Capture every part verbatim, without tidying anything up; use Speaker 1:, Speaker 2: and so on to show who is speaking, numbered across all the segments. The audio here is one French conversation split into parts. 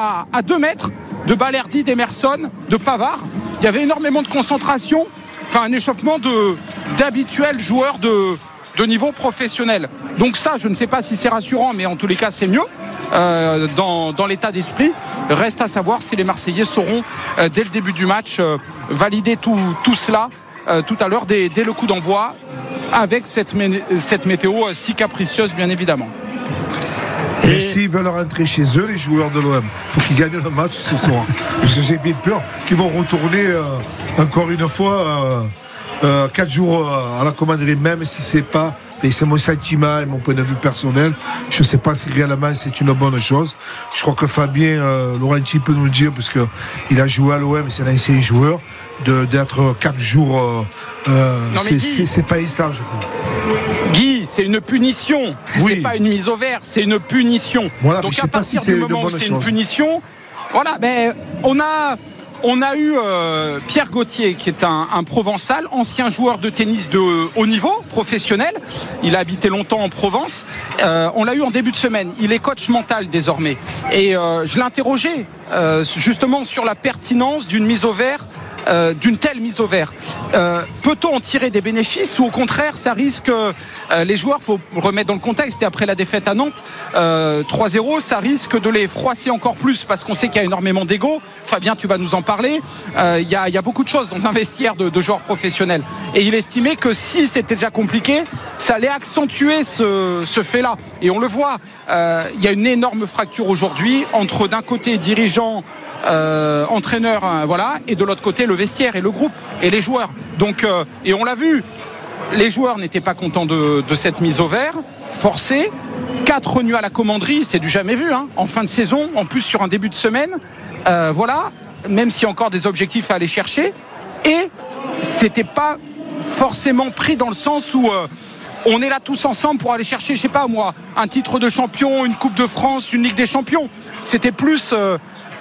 Speaker 1: à, à deux mètres de Balerdi, d'Emerson, de Pavard. Il y avait énormément de concentration, enfin un échauffement de, d'habituels joueurs de, de niveau professionnel. Donc ça, je ne sais pas si c'est rassurant, mais en tous les cas, c'est mieux euh, dans, dans l'état d'esprit. Reste à savoir si les Marseillais sauront, euh, dès le début du match, euh, valider tout, tout cela euh, tout à l'heure, dès, dès le coup d'envoi, avec cette, mé- cette météo euh, si capricieuse, bien évidemment.
Speaker 2: Et, et s'ils veulent rentrer chez eux, les joueurs de l'O M, il faut qu'ils gagnent le match ce soir. Parce que j'ai bien peur qu'ils vont retourner euh, encore une fois euh, euh, quatre jours euh, à la commanderie, même si c'est pas. Et c'est mon sentiment et mon point de vue personnel. Je ne sais pas si réellement c'est une bonne chose. Je crois que Fabien euh, Laurenti peut nous le dire, parce qu'il a joué à l'O M, c'est un ancien joueur, de, d'être quatre jours. Euh, euh, non, c'est, Guy, c'est, c'est pas instant, je crois.
Speaker 1: Guy, c'est une punition. Oui. C'est pas une mise au vert, c'est une punition.
Speaker 2: Voilà,
Speaker 1: donc
Speaker 2: mais je
Speaker 1: à
Speaker 2: sais pas
Speaker 1: partir
Speaker 2: si c'est
Speaker 1: du moment où c'est une punition, voilà, ben on a. On a eu euh, Pierre Gauthier, qui est un, un Provençal, ancien joueur de tennis de haut niveau, professionnel. Il a habité longtemps en Provence. Euh, on l'a eu en début de semaine. Il est coach mental désormais. Et euh, je l'ai interrogé euh, justement sur la pertinence d'une mise au vert, euh, d'une telle mise au vert. Euh, peut-on en tirer des bénéfices ou au contraire, ça risque euh, les joueurs, faut remettre dans le contexte, et après la défaite à Nantes euh, trois zéro, ça risque de les froisser encore plus, parce qu'on sait qu'il y a énormément d'ego. Fabien, tu vas nous en parler. Il euh, y, a, y a beaucoup de choses dans un vestiaire de, de joueurs professionnels, et il estimait que si c'était déjà compliqué, ça allait accentuer ce, ce fait-là. Et on le voit, il euh, y a une énorme fracture aujourd'hui entre d'un côté dirigeants, Euh, entraîneur, hein, voilà, et de l'autre côté le vestiaire et le groupe et les joueurs. Donc, euh, et on l'a vu, les joueurs n'étaient pas contents de, de cette mise au vert forcée. Quatre nuits à la commanderie, c'est du jamais vu, hein, en fin de saison, en plus sur un début de semaine. Euh, voilà, même s'il y a encore des objectifs à aller chercher. Et c'était pas forcément pris dans le sens où euh, on est là tous ensemble pour aller chercher, je sais pas moi, un titre de champion, une Coupe de France, une Ligue des Champions. C'était plus euh,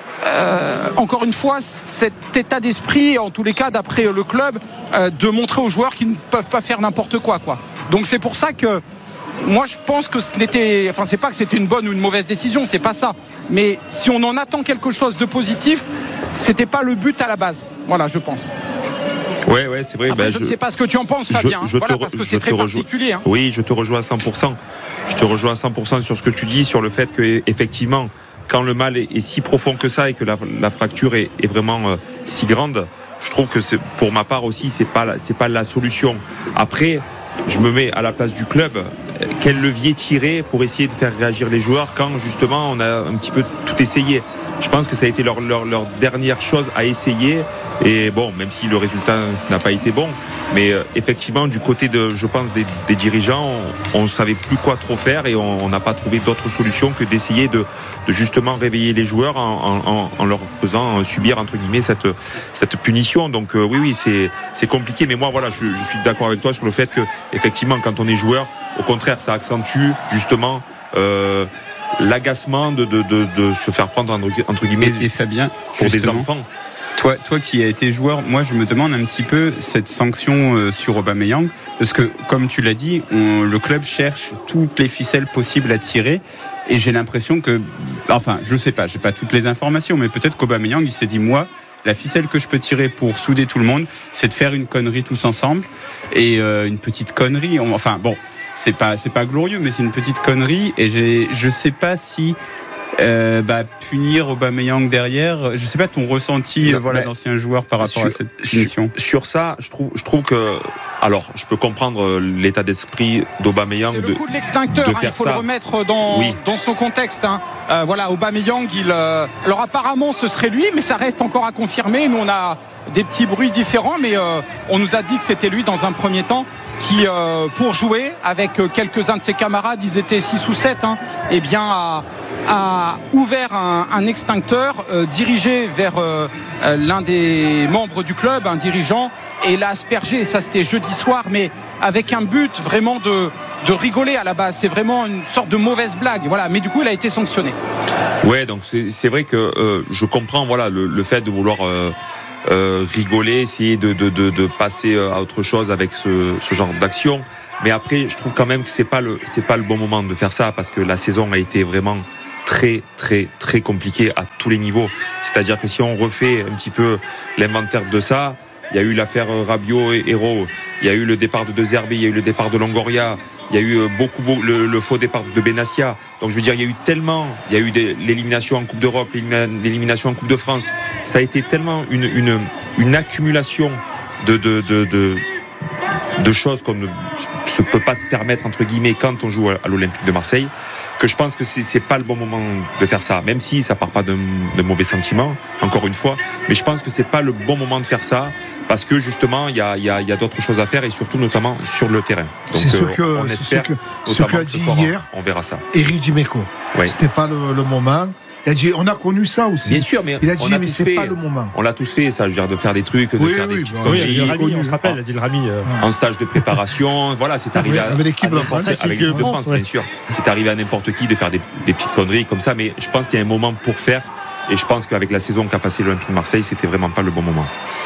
Speaker 1: Euh, encore une fois, cet état d'esprit, en tous les cas d'après le club, euh, de montrer aux joueurs qu'ils ne peuvent pas faire n'importe quoi, quoi. Donc c'est pour ça que moi je pense que ce n'était, enfin c'est pas que c'était une bonne ou une mauvaise décision, c'est pas ça. Mais si on en attend quelque chose de positif, c'était pas le but à la base. Voilà, je pense.
Speaker 3: Ouais, ouais, c'est vrai.
Speaker 1: Après,
Speaker 3: ben,
Speaker 1: je
Speaker 3: je
Speaker 1: ne sais pas ce que tu en penses, Fabien.
Speaker 3: Je, je
Speaker 1: voilà,
Speaker 3: te,
Speaker 1: parce que c'est très particulier. Hein.
Speaker 3: Oui, je te rejoins à cent pour cent. Je te rejoins à cent pour cent sur ce que tu dis, sur le fait que effectivement, quand le mal est, est si profond que ça et que la, la fracture est, est vraiment euh, si grande, je trouve que c'est, pour ma part aussi, c'est pas, la, c'est pas la solution. Après, je me mets à la place du club. Quel levier tirer pour essayer de faire réagir les joueurs quand justement on a un petit peu tout essayé? Je pense que ça a été leur, leur, leur dernière chose à essayer. Et bon, même si le résultat n'a pas été bon, mais euh, effectivement, du côté de, je pense, des, des dirigeants, on ne savait plus quoi trop faire et on n'a pas trouvé d'autre solution que d'essayer de, de justement réveiller les joueurs en, en, en leur faisant subir, entre guillemets, cette, cette punition. Donc euh, oui, oui, c'est, c'est compliqué. Mais moi, voilà, je, je suis d'accord avec toi sur le fait que, effectivement, quand on est joueur, au contraire, ça accentue justement euh, l'agacement de, de, de, de se faire prendre, entre guillemets,
Speaker 4: et, et Fabien,
Speaker 3: pour des enfants.
Speaker 4: Toi, toi qui as été joueur, moi je me demande un petit peu cette sanction euh, sur Aubameyang, parce que comme tu l'as dit, on, le club cherche toutes les ficelles possibles à tirer, et j'ai l'impression que, enfin, je sais pas, j'ai pas toutes les informations, mais peut-être qu'Aubameyang il s'est dit, moi, la ficelle que je peux tirer pour souder tout le monde, c'est de faire une connerie tous ensemble, et euh, une petite connerie, on, enfin bon, c'est pas c'est pas glorieux, mais c'est une petite connerie, et j'ai, je sais pas si Euh, bah, punir Aubameyang derrière, je sais pas ton ressenti, non, voilà, d'ancien joueur par rapport
Speaker 3: sur,
Speaker 4: à cette punition.
Speaker 3: Sur, sur ça, je trouve, je trouve que, alors, je peux comprendre l'état d'esprit d'Aubameyang.
Speaker 1: C'est le coup de l'extincteur, de hein, il faut ça. le remettre dans, oui. dans son contexte. Hein. Euh, voilà, Aubameyang, il, euh, alors apparemment ce serait lui, mais ça reste encore à confirmer. Nous on a des petits bruits différents, mais euh, on nous a dit que c'était lui dans un premier temps, qui euh, pour jouer avec quelques-uns de ses camarades, ils étaient six ou sept, hein, et bien a, a ouvert un, un extincteur euh, dirigé vers euh, l'un des membres du club, un dirigeant, et l'a aspergé. Ça c'était jeudi soir, mais avec un but vraiment de, de rigoler à la base. C'est vraiment une sorte de mauvaise blague, voilà. Mais du coup il a été sanctionné.
Speaker 3: Ouais, donc c'est, c'est vrai que euh, je comprends, voilà, le, le fait de vouloir euh, Euh, rigoler, essayer de, de, de, de passer à autre chose avec ce, ce genre d'action. Mais après, je trouve quand même que c'est pas le, c'est pas le bon moment de faire ça, parce que la saison a été vraiment très très très compliqué à tous les niveaux. C'est-à-dire que si on refait un petit peu l'inventaire de ça, il y a eu l'affaire Rabiot et Hérault, il y a eu le départ de De Zerbi, il y a eu le départ de Longoria, il y a eu beaucoup, beaucoup le, le faux départ de Benassia. Donc je veux dire, il y a eu tellement, il y a eu des, l'élimination en Coupe d'Europe, l'élimination en Coupe de France. Ça a été tellement une une, une accumulation de de de, de de choses qu'on ne se peut pas se permettre entre guillemets quand on joue à l'Olympique de Marseille, que je pense que c'est, c'est pas le bon moment de faire ça, même si ça part pas de, de mauvais sentiments, encore une fois, mais je pense que c'est pas le bon moment de faire ça, parce que justement il y a, y, a, y a d'autres choses à faire, et surtout notamment sur le terrain. Donc
Speaker 2: c'est ce
Speaker 3: euh,
Speaker 2: que,
Speaker 3: on espère,
Speaker 2: ce que, ce qu'a dit soir, hier
Speaker 3: on verra ça.
Speaker 2: Éric Dimeco,
Speaker 3: oui.
Speaker 2: C'était pas le, le moment. Il a dit, on a connu ça aussi.
Speaker 3: Bien sûr, mais
Speaker 2: il a dit,
Speaker 3: on a
Speaker 2: mais c'est
Speaker 3: fait,
Speaker 2: pas le moment.
Speaker 3: On l'a tous fait, ça, je veux dire, de faire des trucs, de
Speaker 2: oui,
Speaker 3: faire
Speaker 2: oui,
Speaker 3: des petites
Speaker 2: bah,
Speaker 3: conneries.
Speaker 5: Oui, il a dit le Rami, on se rappelle, il a dit le Rami. Euh...
Speaker 3: En stage de préparation, voilà, c'est arrivé
Speaker 2: oui,
Speaker 3: à,
Speaker 2: avec l'équipe
Speaker 3: à
Speaker 2: de France,
Speaker 3: avec l'équipe de France,
Speaker 5: ouais.
Speaker 3: bien sûr. C'est arrivé à n'importe qui de faire des, des petites conneries comme ça, mais je pense qu'il y a un moment pour faire, et je pense qu'avec la saison qu'a passé l'Olympique de Marseille, c'était vraiment pas le bon moment.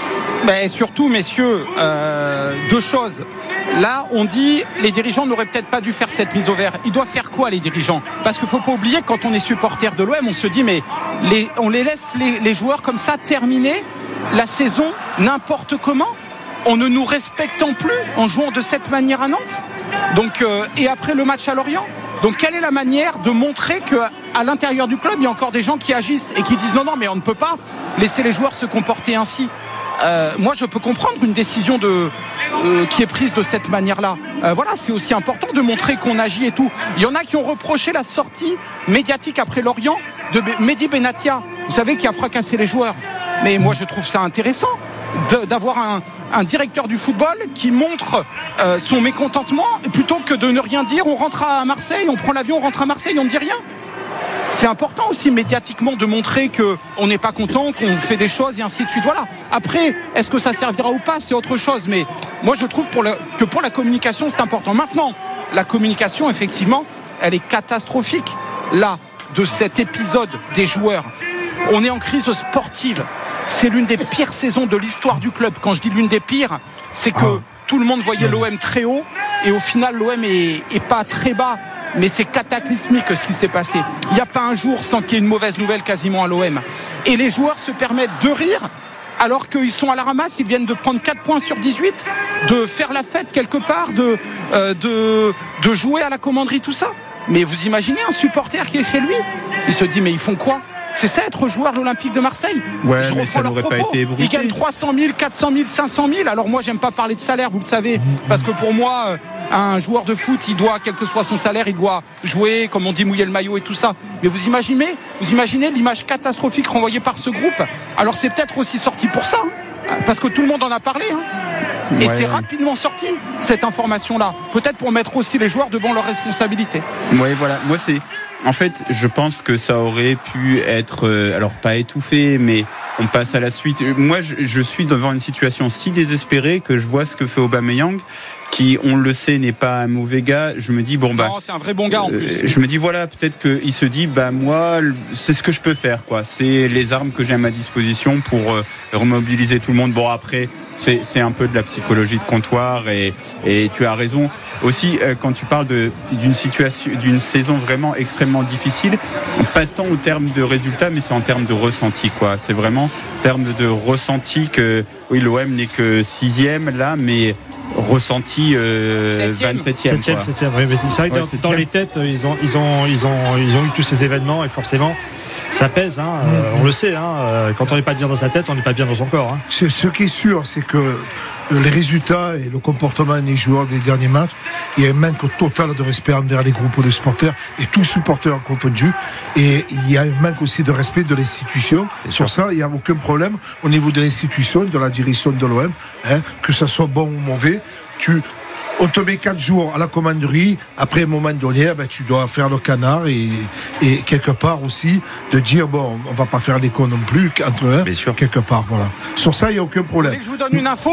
Speaker 1: Ben surtout, messieurs, euh, deux choses. Là, on dit les dirigeants n'auraient peut-être pas dû faire cette mise au vert. Ils doivent faire quoi, les dirigeants ? Parce qu'il ne faut pas oublier que quand on est supporter de l'O M, on se dit mais les, on les laisse les, les joueurs comme ça terminer la saison n'importe comment, en ne nous respectant plus, en jouant de cette manière à Nantes. Donc, euh, et après le match à Lorient. Donc quelle est la manière de montrer qu'à l'intérieur du club, il y a encore des gens qui agissent et qui disent non, non, mais on ne peut pas laisser les joueurs se comporter ainsi. Euh, moi je peux comprendre une décision de, euh, qui est prise de cette manière-là. Euh, voilà, c'est aussi important de montrer qu'on agit et tout. Il y en a qui ont reproché la sortie médiatique après Lorient de Mehdi Benatia, vous savez, qui a fracassé les joueurs. Mais moi je trouve ça intéressant de, d'avoir un, un directeur du football qui montre euh, son mécontentement, plutôt que de ne rien dire. On rentre à Marseille, on prend l'avion, on rentre à Marseille, on ne dit rien. C'est important aussi médiatiquement de montrer qu'on n'est pas content, qu'on fait des choses et ainsi de suite. Voilà. Après, est-ce que ça servira ou pas, c'est autre chose. Mais moi, je trouve pour le, que pour la communication, c'est important. Maintenant, la communication, effectivement, elle est catastrophique. Là, de cet épisode des joueurs, on est en crise sportive. C'est l'une des pires saisons de l'histoire du club. Quand je dis l'une des pires, c'est que ah. tout le monde voyait l'O M très haut et au final, l'O M est, est pas très bas. Mais c'est cataclysmique ce qui s'est passé. Il n'y a pas un jour sans qu'il y ait une mauvaise nouvelle quasiment à l'O M. Et les joueurs se permettent de rire alors qu'ils sont à la ramasse, ils viennent de prendre quatre points sur dix-huit, de faire la fête quelque part, de, euh, de, de jouer à la commanderie, tout ça. Mais vous imaginez un supporter qui est chez lui, il se dit mais ils font quoi ? C'est ça être joueur de l'Olympique de Marseille.
Speaker 4: Ouais, je mais ça n'aurait pas été ébruité.
Speaker 1: Ils gagnent trois cent mille, quatre cent mille, cinq cent mille. Alors moi, j'aime pas parler de salaire, vous le savez, parce que pour moi, un joueur de foot, il doit, quel que soit son salaire, il doit jouer, comme on dit, mouiller le maillot et tout ça. Mais vous imaginez, vous imaginez l'image catastrophique renvoyée par ce groupe. Alors c'est peut-être aussi sorti pour ça, hein, parce que tout le monde en a parlé. Hein. Et ouais. C'est rapidement sorti, cette information-là. Peut-être pour mettre aussi les joueurs devant leurs responsabilités.
Speaker 4: Oui, voilà. Moi, c'est... En fait, je pense que ça aurait pu être, euh, alors pas étouffé, mais on passe à la suite. Moi, je, je suis devant une situation si désespérée que je vois ce que fait Aubameyang, qui, on le sait, n'est pas un mauvais gars. Je me dis, bon, bah.
Speaker 1: Non, c'est un vrai bon gars en plus.
Speaker 4: Euh, je me dis, voilà, peut-être qu'il se dit, bah, moi, c'est ce que je peux faire, quoi. C'est les armes que j'ai à ma disposition pour euh, remobiliser tout le monde. Bon, après, c'est, c'est un peu de la psychologie de comptoir et, et tu as raison. Aussi, euh, quand tu parles de, d'une situation, d'une saison vraiment extrêmement difficile, pas tant au terme de résultats, mais c'est en termes de ressenti, quoi. C'est vraiment en termes de ressenti que, oui, l'O M n'est que sixième, là, mais ressenti euh, vingt-septième.
Speaker 5: septième, septième, oui, mais c'est vrai que ouais, dans, dans les têtes, ils ont, ils, ont, ils, ont, ils ont eu tous ces événements et forcément, ça pèse, hein, mmh. euh, on le sait, hein, euh, quand on n'est pas bien dans sa tête, on n'est pas bien dans son corps. Hein.
Speaker 2: Ce, ce qui est sûr, c'est que les résultats et le comportement des joueurs des derniers matchs, il y a un manque total de respect envers les groupes de supporters et tous supporters confondus. Et il y a un manque aussi de respect de l'institution. C'est Sur sûr. ça, il n'y a aucun problème au niveau de l'institution, de la direction de l'O M, hein, que ça soit bon ou mauvais. Tu On te met quatre jours à la commanderie, après un moment donné, ben, tu dois faire le canard et, et quelque part aussi de dire, bon, on va pas faire les cons non plus, entre eux, hein, quelque part, voilà. Sur ça, il n'y a aucun problème.
Speaker 1: Vous voulez que je vous donne une info ?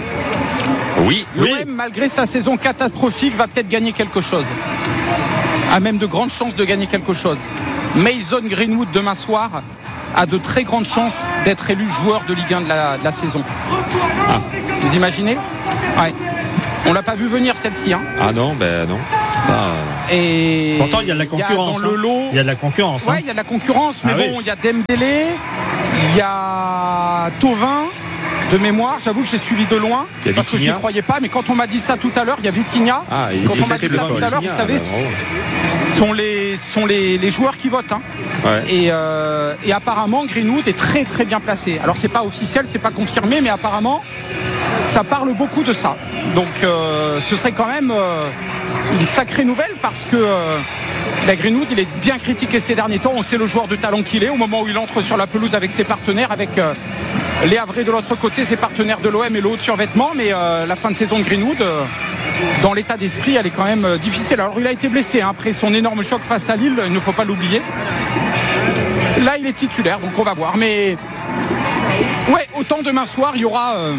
Speaker 3: Oui.
Speaker 1: L'O M,
Speaker 5: oui.
Speaker 1: malgré sa saison catastrophique, va peut-être gagner quelque chose. A même de grandes chances de gagner quelque chose. Mason Greenwood, demain soir, a de très grandes chances d'être élu joueur de Ligue un de la, de la saison. Ah. Vous imaginez ? Ouais. On l'a pas vu venir celle-ci. Hein.
Speaker 3: Ah non, ben non. Ah.
Speaker 1: Et
Speaker 5: pourtant, il y a de la concurrence.
Speaker 1: Il y a dans le lot.
Speaker 5: Il y a de la concurrence.
Speaker 1: Ouais, il y a de la concurrence, mais
Speaker 5: ah,
Speaker 1: bon,
Speaker 5: oui.
Speaker 1: il y a Dembélé, il y a Thauvin. De mémoire, j'avoue que j'ai suivi de loin parce que je n'y croyais pas. Mais quand on m'a dit ça tout à l'heure, il y a Vitinha. Ah, quand on m'a dit ça tout à l'heure, vous savez, sont les sont les, les joueurs qui votent. Hein. Ouais. Et, euh, et apparemment, Greenwood est très très bien placé. Alors c'est pas officiel, c'est pas confirmé, mais apparemment, ça parle beaucoup de ça. Donc euh, ce serait quand même euh, une sacrée nouvelle parce que euh, la Greenwood, il est bien critiqué ces derniers temps. On sait le joueur de talent qu'il est au moment où il entre sur la pelouse avec ses partenaires, avec euh, les Havrais de l'autre côté, ses partenaires de l'O M et le haut de survêtement. Mais euh, la fin de saison de Greenwood, euh, dans l'état d'esprit, elle est quand même euh, difficile. Alors il a été blessé hein, après son énorme choc face à Lille, il ne faut pas l'oublier. Là, il est titulaire, donc on va voir. Mais ouais, autant demain soir, il y aura euh,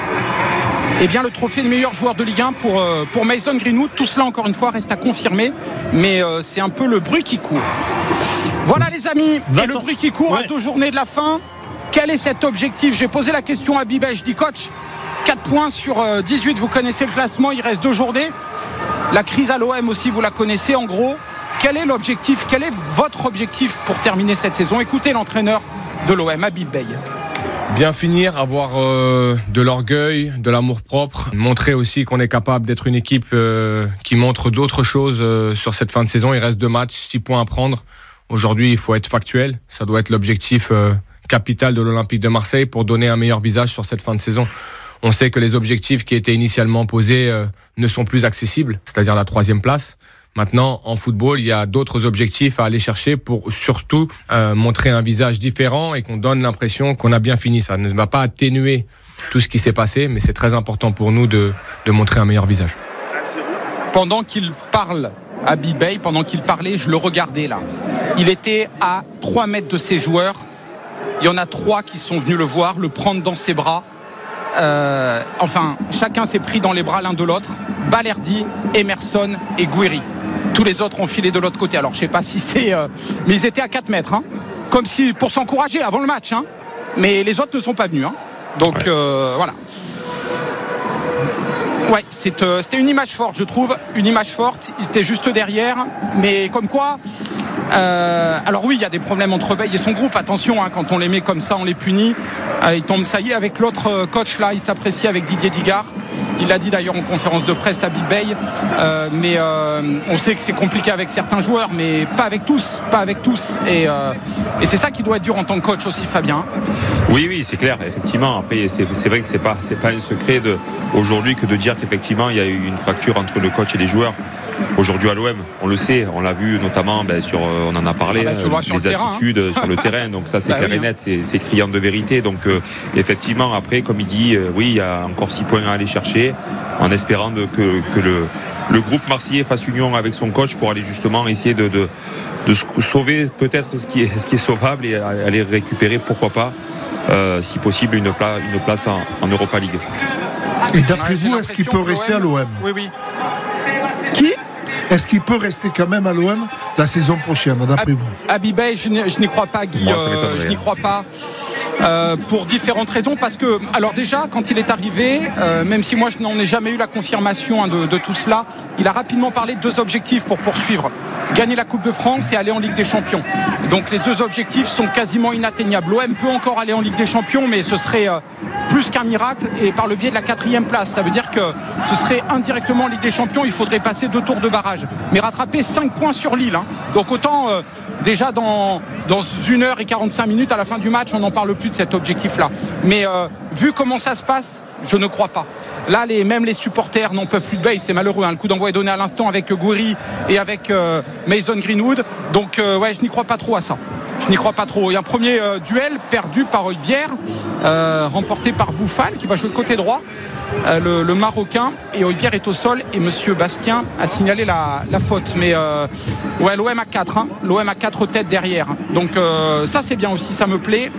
Speaker 1: eh bien, le trophée de meilleur joueur de Ligue un pour, euh, pour Mason Greenwood. Tout cela, encore une fois, reste à confirmer. Mais euh, c'est un peu le bruit qui court. Voilà les amis, et le bruit qui court ouais. à deux journées de la fin. Quel est cet objectif ? J'ai posé la question à Bibet, je dis coach, quatre points sur dix-huit, vous connaissez le classement, il reste deux journées. La crise à l'O M aussi, vous la connaissez en gros. Quel est l'objectif ? Quel est votre objectif pour terminer cette saison ? Écoutez l'entraîneur de l'O M, Habib Beye.
Speaker 6: Bien finir, avoir euh, de l'orgueil, de l'amour-propre, montrer aussi qu'on est capable d'être une équipe euh, qui montre d'autres choses euh, sur cette fin de saison. Il reste deux matchs, six points à prendre. Aujourd'hui, il faut être factuel, ça doit être l'objectif euh, capital de l'Olympique de Marseille pour donner un meilleur visage sur cette fin de saison. On sait que les objectifs qui étaient initialement posés euh, ne sont plus accessibles, c'est-à-dire la troisième place. Maintenant, en football, il y a d'autres objectifs à aller chercher pour surtout euh, montrer un visage différent et qu'on donne l'impression qu'on a bien fini. Ça ne va pas atténuer tout ce qui s'est passé, mais c'est très important pour nous de, de montrer un meilleur visage.
Speaker 1: Pendant qu'il parle à Bibey, pendant qu'il parlait, je le regardais là. Il était à trois mètres de ses joueurs. Il y en a trois qui sont venus le voir, le prendre dans ses bras. Euh, enfin, chacun s'est pris dans les bras l'un de l'autre. Balerdi, Emerson et Gouiri. Tous les autres ont filé de l'autre côté. Alors, je sais pas si c'est... Euh, mais ils étaient à quatre mètres. Hein, comme si pour s'encourager avant le match. Hein, mais les autres ne sont pas venus. Hein, donc, ouais. euh, voilà. Ouais, c'est, euh, c'était une image forte, je trouve. Une image forte. Ils étaient juste derrière. Mais comme quoi... Euh, alors oui, il y a des problèmes entre Beye et son groupe. Attention, hein, quand on les met comme ça, on les punit. Euh, ils tombent, ça y est, avec l'autre coach là, il s'apprécie avec Didier Digard. Il l'a dit d'ailleurs en conférence de presse à Bibey. Euh, mais euh, on sait que c'est compliqué avec certains joueurs, mais pas avec tous, pas avec tous. Et, euh, et c'est ça qui doit être dur en tant que coach aussi, Fabien.
Speaker 3: Oui, oui, c'est clair. Effectivement, après, c'est, c'est vrai que c'est pas, c'est pas un secret de, aujourd'hui que de dire qu'effectivement il y a eu une fracture entre le coach et les joueurs. Aujourd'hui à l'O M, on le sait, on l'a vu notamment ben, sur, on en a parlé, ah bah, euh, les attitudes terrain, hein. sur le terrain, donc ça c'est bah, clair oui, et net, c'est, c'est criant de vérité. Donc euh, effectivement après, comme il dit, euh, oui il y a encore six points à aller chercher, en espérant de, que, que le, le groupe marseillais fasse union avec son coach pour aller justement essayer de, de, de sauver peut-être ce qui est, ce qui est sauvable et aller récupérer, pourquoi pas, euh, si possible, une, pla, une place en, en Europa League.
Speaker 2: Et d'après vous, est-ce qu'il peut rester à l'O M ?
Speaker 1: Oui, oui. Qui ?
Speaker 2: Est-ce qu'il peut rester quand même à l'O M la saison prochaine, d'après vous ?
Speaker 1: Habibey, je, je n'y crois pas, Guy. Moi, euh, je n'y crois pas. Euh, pour différentes raisons, parce que, alors déjà, quand il est arrivé, euh, même si moi je n'en ai jamais eu la confirmation hein, de, de tout cela, il a rapidement parlé de deux objectifs pour poursuivre. Gagner la Coupe de France et aller en Ligue des Champions. Donc les deux objectifs sont quasiment inatteignables. L'O M peut encore aller en Ligue des Champions, mais ce serait euh, plus qu'un miracle et par le biais de la quatrième place. Ça veut dire que ce serait indirectement en Ligue des Champions, il faudrait passer deux tours de barrage. Mais rattraper cinq points sur Lille. Hein. Donc autant euh, déjà dans, dans une heure et quarante-cinq minutes à la fin du match, on n'en parle plus de cet objectif-là. Mais euh, vu comment ça se passe, je ne crois pas. Là, les, même les supporters n'en peuvent plus de Beye, c'est malheureux. Hein. Le coup d'envoi est donné à l'instant avec Gouiri et avec euh, Mason Greenwood. Donc, euh, ouais, je n'y crois pas trop à ça. Je n'y crois pas trop. Il y a un premier euh, duel perdu par Højbjerg, euh, remporté par Bouffal, qui va jouer de côté droit, euh, le, le Marocain. Et Højbjerg est au sol et Monsieur Bastien a signalé la, la faute. Mais euh, ouais, l'O M a quatre. Hein. L'O M a quatre têtes derrière. Donc, euh, ça, c'est bien aussi. Ça me plaît.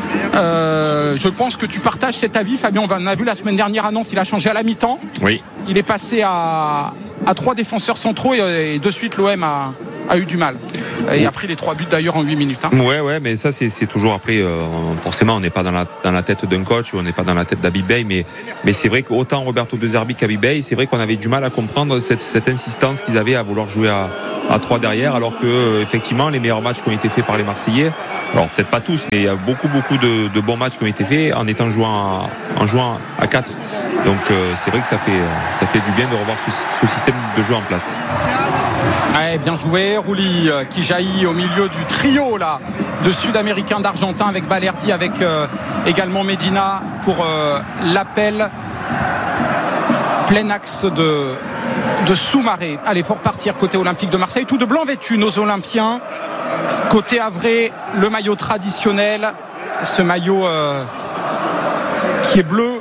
Speaker 1: Euh, je pense que tu partages cet avis, Fabien. On en a vu la semaine dernière à Nantes, il a changé à la mi-temps.
Speaker 3: Oui.
Speaker 1: Il est passé à, à trois défenseurs centraux et, et de suite l'O M a, a eu du mal et a pris les trois buts d'ailleurs en huit minutes. Hein.
Speaker 3: Ouais, ouais, mais ça c'est, c'est toujours après. Euh, forcément, on n'est pas dans la dans la tête d'un coach ou on n'est pas dans la tête d'Habib Beye, mais mais c'est vrai qu'autant Roberto De Zerbi qu'Habib Beye, c'est vrai qu'on avait du mal à comprendre cette, cette insistance qu'ils avaient à vouloir jouer à, à trois derrière, alors que euh, effectivement les meilleurs matchs qui ont été faits par les Marseillais, alors peut-être pas tous, mais il y a beaucoup beaucoup de, de bons matchs qui ont été faits en étant jouant à, en jouant à quatre. Donc euh, c'est vrai que ça fait ça fait du bien de revoir ce, ce système de jeu en place.
Speaker 1: Ouais, bien joué, Rouli euh, qui jaillit au milieu du trio là de Sud-Américains d'Argentin avec Balerdi, avec euh, également Medina pour euh, l'appel. Plein axe de, de Soumaré. Allez, faut repartir côté Olympique de Marseille. Tout de blanc vêtu, nos Olympiens. Côté Havrais, le maillot traditionnel. Ce maillot euh, qui est bleu.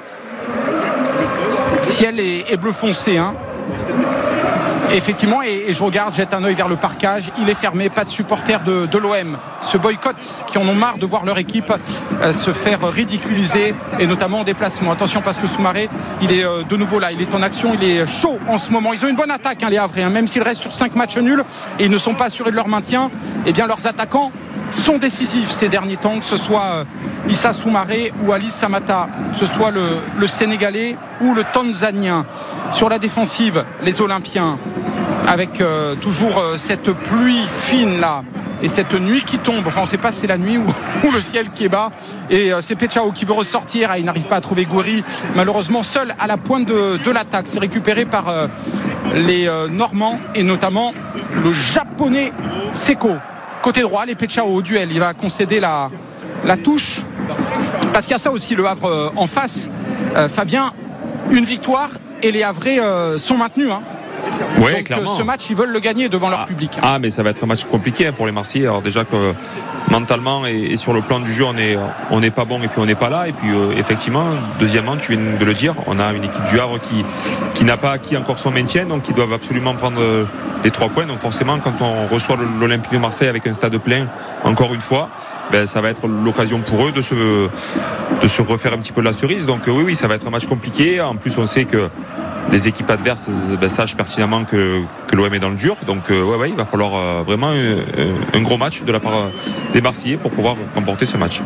Speaker 1: Ciel et, et bleu foncé. Hein. Effectivement, et, et je regarde, jette un œil vers le parquage, il est fermé, pas de supporters de, de l'O M. Ce boycott qui en ont marre de voir leur équipe euh, se faire ridiculiser, et notamment en déplacement. Attention parce que Soumaré, il est euh, de nouveau là, il est en action, il est chaud en ce moment. Ils ont une bonne attaque, hein, les Havrais, hein, même s'ils restent sur cinq matchs nuls et ils ne sont pas assurés de leur maintien, et bien leurs attaquants sont décisifs ces derniers temps, que ce soit euh, Issa Soumaré ou Alice Samata, que ce soit le, le Sénégalais ou le Tanzanien. Sur la défensive, les Olympiens, avec euh, toujours euh, cette pluie fine là et cette nuit qui tombe, enfin on ne sait pas si c'est la nuit ou, ou le ciel qui est bas, et euh, c'est Pechao qui veut ressortir, ah, il n'arrive pas à trouver Gouiri, malheureusement seul à la pointe de, de l'attaque. C'est récupéré par euh, les euh, Normands et notamment le japonais Seko. Côté droit, les Pechao au duel, il va concéder la, la touche parce qu'il y a ça aussi, le Havre euh, en face. euh, Fabien, une victoire et les Havrais euh, sont maintenus, hein.
Speaker 3: Ouais,
Speaker 1: donc
Speaker 3: clairement.
Speaker 1: ce match, ils veulent le gagner devant leur
Speaker 3: ah,
Speaker 1: public.
Speaker 3: Ah, mais ça va être un match compliqué hein, pour les Marseillais. Alors déjà que mentalement et, et sur le plan du jeu, on est on n'est pas bon et puis on n'est pas là. Et puis euh, effectivement, deuxièmement, tu viens de le dire, on a une équipe du Havre qui qui n'a pas acquis encore son maintien, donc ils doivent absolument prendre les trois points. Donc forcément, quand on reçoit l'Olympique de Marseille avec un stade plein, encore une fois, ben, ça va être l'occasion pour eux de se de se refaire un petit peu de la cerise. Donc euh, oui, oui, ça va être un match compliqué. En plus, on sait que les équipes adverses ben, sachent pertinemment que, que l'O M est dans le dur. Donc euh, ouais, ouais, il va falloir euh, vraiment un, un gros match de la part des Marseillais pour pouvoir remporter ce match.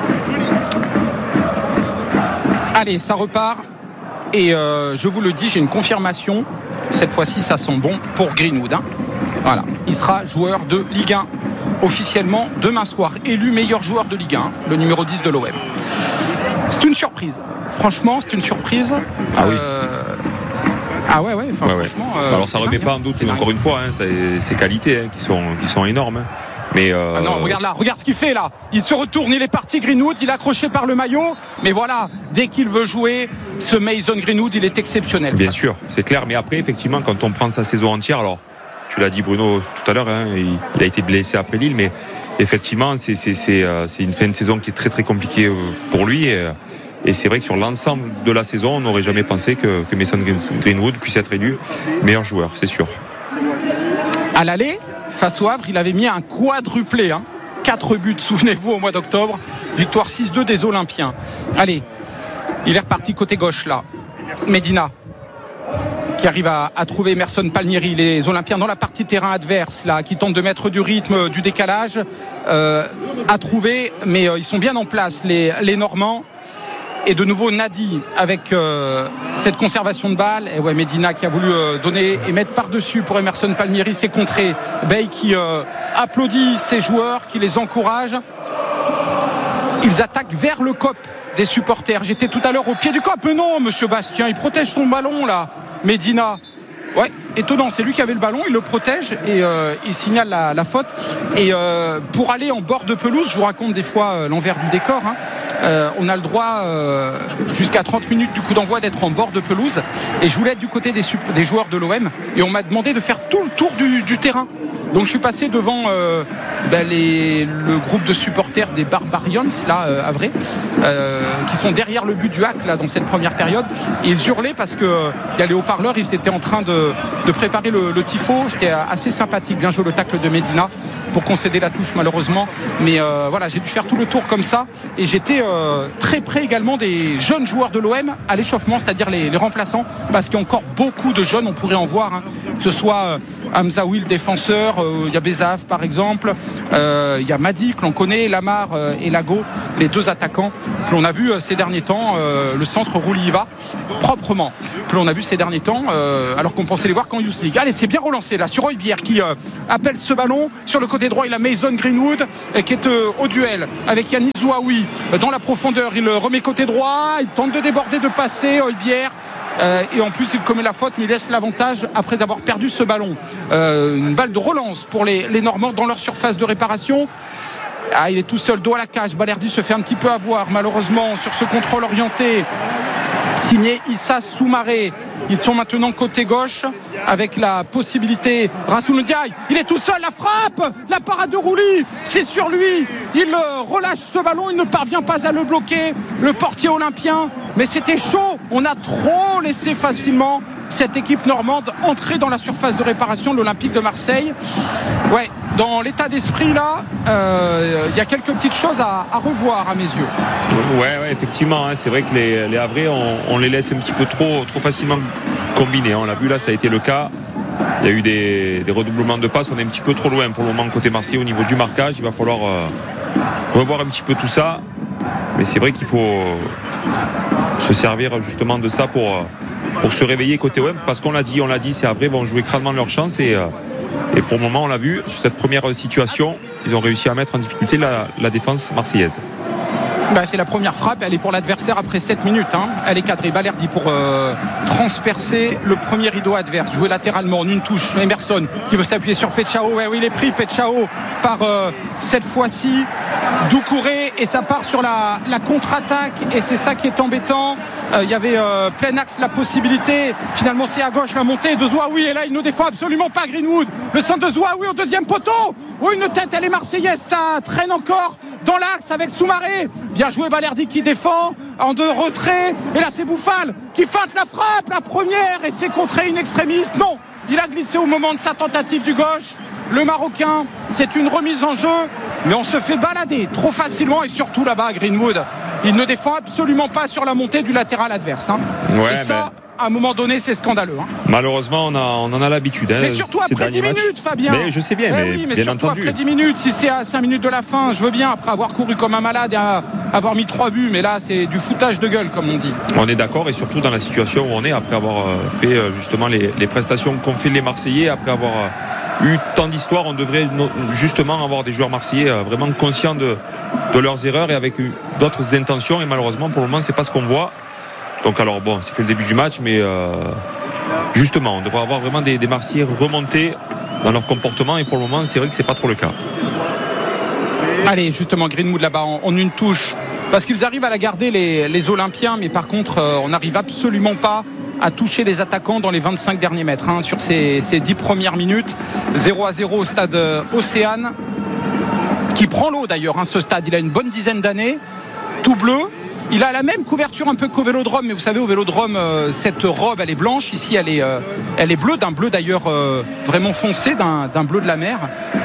Speaker 1: Allez, ça repart. Et euh, je vous le dis, j'ai une confirmation. Cette fois-ci, ça sent bon pour Greenwood. Hein. Voilà, il sera joueur de Ligue un officiellement demain soir. Élu meilleur joueur de Ligue un, le numéro dix de l'O M. C'est une surprise. Franchement, c'est une surprise.
Speaker 3: Ah oui.
Speaker 1: Euh, Ah ouais, ouais, enfin,
Speaker 3: ouais,
Speaker 1: franchement.
Speaker 3: ouais.
Speaker 1: Euh,
Speaker 3: Alors ça remet pas en doute, encore une fois, hein, ces, ces qualités hein, qui sont qui sont énormes. Hein. Mais euh...
Speaker 1: ah non, regarde là, regarde ce qu'il fait là. Il se retourne, il est parti Greenwood, il est accroché par le maillot. Mais voilà, dès qu'il veut jouer, ce Mason Greenwood, il est exceptionnel.
Speaker 3: Bien sûr, c'est clair. Mais après, effectivement, quand on prend sa saison entière, alors tu l'as dit Bruno tout à l'heure, hein, il, il a été blessé après Lille, mais effectivement, c'est c'est c'est, euh, c'est une fin de saison qui est très très compliquée euh, pour lui. Et, Et c'est vrai que sur l'ensemble de la saison, on n'aurait jamais pensé que, que Mason Greenwood puisse être élu meilleur joueur, c'est sûr.
Speaker 1: À l'aller, face au Havre, il avait mis un quadruplé. Hein. quatre buts, souvenez-vous, au mois d'octobre. Victoire six deux des Olympiens. Allez, il est reparti côté gauche là. Medina, qui arrive à, à trouver Emerson Palmieri. Les Olympiens dans la partie terrain adverse, là, qui tentent de mettre du rythme, du décalage, euh, à trouver, mais euh, ils sont bien en place, les, les Normands. Et de nouveau Nadi avec euh, cette conservation de balle. Et ouais, Medina qui a voulu euh, donner et mettre par-dessus pour Emerson Palmieri, c'est contré. Beye qui euh, applaudit ses joueurs, qui les encourage. Ils attaquent vers le C O P des supporters. J'étais tout à l'heure au pied du C O P. Mais non, monsieur Bastien, il protège son ballon là. Medina. Ouais, étonnant, c'est lui qui avait le ballon, il le protège et euh, il signale la, la faute. Et euh, pour aller en bord de pelouse, je vous raconte des fois euh, l'envers du décor, hein. Euh, on a le droit euh, jusqu'à trente minutes du coup d'envoi d'être en bord de pelouse, et je voulais être du côté des, des joueurs de l'O M et on m'a demandé de faire tout le tour du, du terrain. Donc je suis passé devant euh, ben les, le groupe de supporters des Barbarians là euh, à vrai, euh, qui sont derrière le but du Hack là dans cette première période, et ils hurlaient parce que euh, il y a les haut-parleurs, ils étaient en train de, de préparer le, le tifo. C'était assez sympathique, bien joué le tacle de Medina pour concéder la touche malheureusement, mais euh, voilà, j'ai dû faire tout le tour comme ça, et j'étais euh, très près également des jeunes joueurs de l'O M à l'échauffement, c'est-à-dire les, les remplaçants, parce qu'il y a encore beaucoup de jeunes, on pourrait en voir, hein, que ce soit Hamzaoui, le défenseur, il euh, y a Bezav par exemple, il euh, y a Madi que l'on connaît, Lamar euh, et Lago, les deux attaquants que l'on a vu euh, ces derniers temps. Euh, le centre roule y va proprement, que l'on a vu ces derniers temps, euh, alors qu'on pensait les voir qu'en Youth League. Allez, c'est bien relancé là sur Heubière qui euh, appelle ce ballon sur le côté droit. Il a Mason Greenwood euh, qui est euh, au duel avec Yanis Zouaoui euh, dans la profondeur. Il euh, remet côté droit, il tente de déborder, de passer. Heubière Euh, et en plus il commet la faute mais il laisse l'avantage après avoir perdu ce ballon. Euh, une balle de relance pour les, les Normands dans leur surface de réparation. Ah, il est tout seul, dos à la cage. Balerdi se fait un petit peu avoir malheureusement sur ce contrôle orienté signé Issa Soumaré. Ils sont maintenant côté gauche avec la possibilité. Rassoul Ndiaye, il est tout seul, la frappe, la parade de Rouli, c'est sur lui. Il relâche ce ballon, il ne parvient pas à le bloquer. Le portier olympien, mais c'était chaud. On a trop laissé facilement cette équipe normande entrer dans la surface de réparation de l'Olympique de Marseille. Ouais, dans l'état d'esprit là, il euh, y a quelques petites choses à, à revoir à mes yeux.
Speaker 3: Ouais, ouais effectivement, hein, c'est vrai que les, les Havrais, on, on les laisse un petit peu trop, trop facilement combiner. Hein. On l'a vu là, ça a été le cas. Il y a eu des, des redoublements de passes. On est un petit peu trop loin pour le moment côté Marseille au niveau du marquage. Il va falloir euh, revoir un petit peu tout ça. Mais c'est vrai qu'il faut se servir justement de ça pour, pour se réveiller côté O M. Parce qu'on l'a dit, on l'a dit, ces Havrais vont jouer crânement leur chance. Et, et pour le moment, on l'a vu, sur cette première situation, ils ont réussi à mettre en difficulté la, la défense marseillaise.
Speaker 1: Bah, c'est la première frappe, elle est pour l'adversaire après sept minutes, hein. Elle est cadrée. Balerdi pour euh, transpercer le premier rideau adverse, jouer latéralement en une touche. Emerson qui veut s'appuyer sur Petchao. Ouais, oui, il est pris Petchao par euh, cette fois-ci Doucouré et ça part sur la, la contre-attaque et c'est ça qui est embêtant. Il euh, y avait euh, plein axe la possibilité. Finalement c'est à gauche la montée de Zouaoui et là il ne défend absolument pas Greenwood. Le centre de Zouaoui au deuxième poteau. Oh, une tête, elle est marseillaise, ça traîne encore dans l'axe avec Soumaré. Bien joué Balerdi qui défend en deux retraits. Et là c'est Bouffal qui feinte la frappe, la première, et c'est contré in extremis. Non, il a glissé au moment de sa tentative du gauche. Le Marocain, c'est une remise en jeu, mais on se fait balader trop facilement et surtout là-bas Greenwood. Il ne défend absolument pas sur la montée du latéral adverse. Hein. Ouais, et ça, mais... à un moment donné, c'est scandaleux. Hein.
Speaker 3: Malheureusement, on, a, on en a l'habitude. Hein,
Speaker 1: mais surtout après dix minutes, matchs. Fabien.
Speaker 3: Mais je sais bien, mais,
Speaker 1: mais, oui, mais
Speaker 3: bien
Speaker 1: surtout
Speaker 3: entendu.
Speaker 1: après dix minutes, si c'est à cinq minutes de la fin, je veux bien, après avoir couru comme un malade et à avoir mis trois buts, mais là, c'est du foutage de gueule, comme on dit.
Speaker 3: On est d'accord, et surtout dans la situation où on est, après avoir fait justement les, les prestations qu'ont fait les Marseillais, après avoir eu tant d'histoires, on devrait justement avoir des joueurs marseillais vraiment conscients de, de leurs erreurs et avec d'autres intentions, et malheureusement pour le moment c'est pas ce qu'on voit. Donc alors bon, c'est que le début du match, mais euh, justement on devrait avoir vraiment des, des Marseillais remontés dans leur comportement, et pour le moment c'est vrai que c'est pas trop le cas.
Speaker 1: Allez, justement Greenwood là-bas en, en une touche, parce qu'ils arrivent à la garder les, les Olympiens, mais par contre euh, on n'arrive absolument pas à toucher les attaquants dans les vingt-cinq derniers mètres, hein, sur ces, ces dix premières minutes. Zéro à zéro au stade Océane, qui prend l'eau d'ailleurs, hein, ce stade. Il a une bonne dizaine d'années, tout bleu. Il a la même couverture un peu qu'au Vélodrome, mais vous savez, au Vélodrome, euh, cette robe, elle est blanche. Ici, elle est, euh, elle est bleue, d'un bleu d'ailleurs euh, vraiment foncé, d'un, d'un bleu de la mer.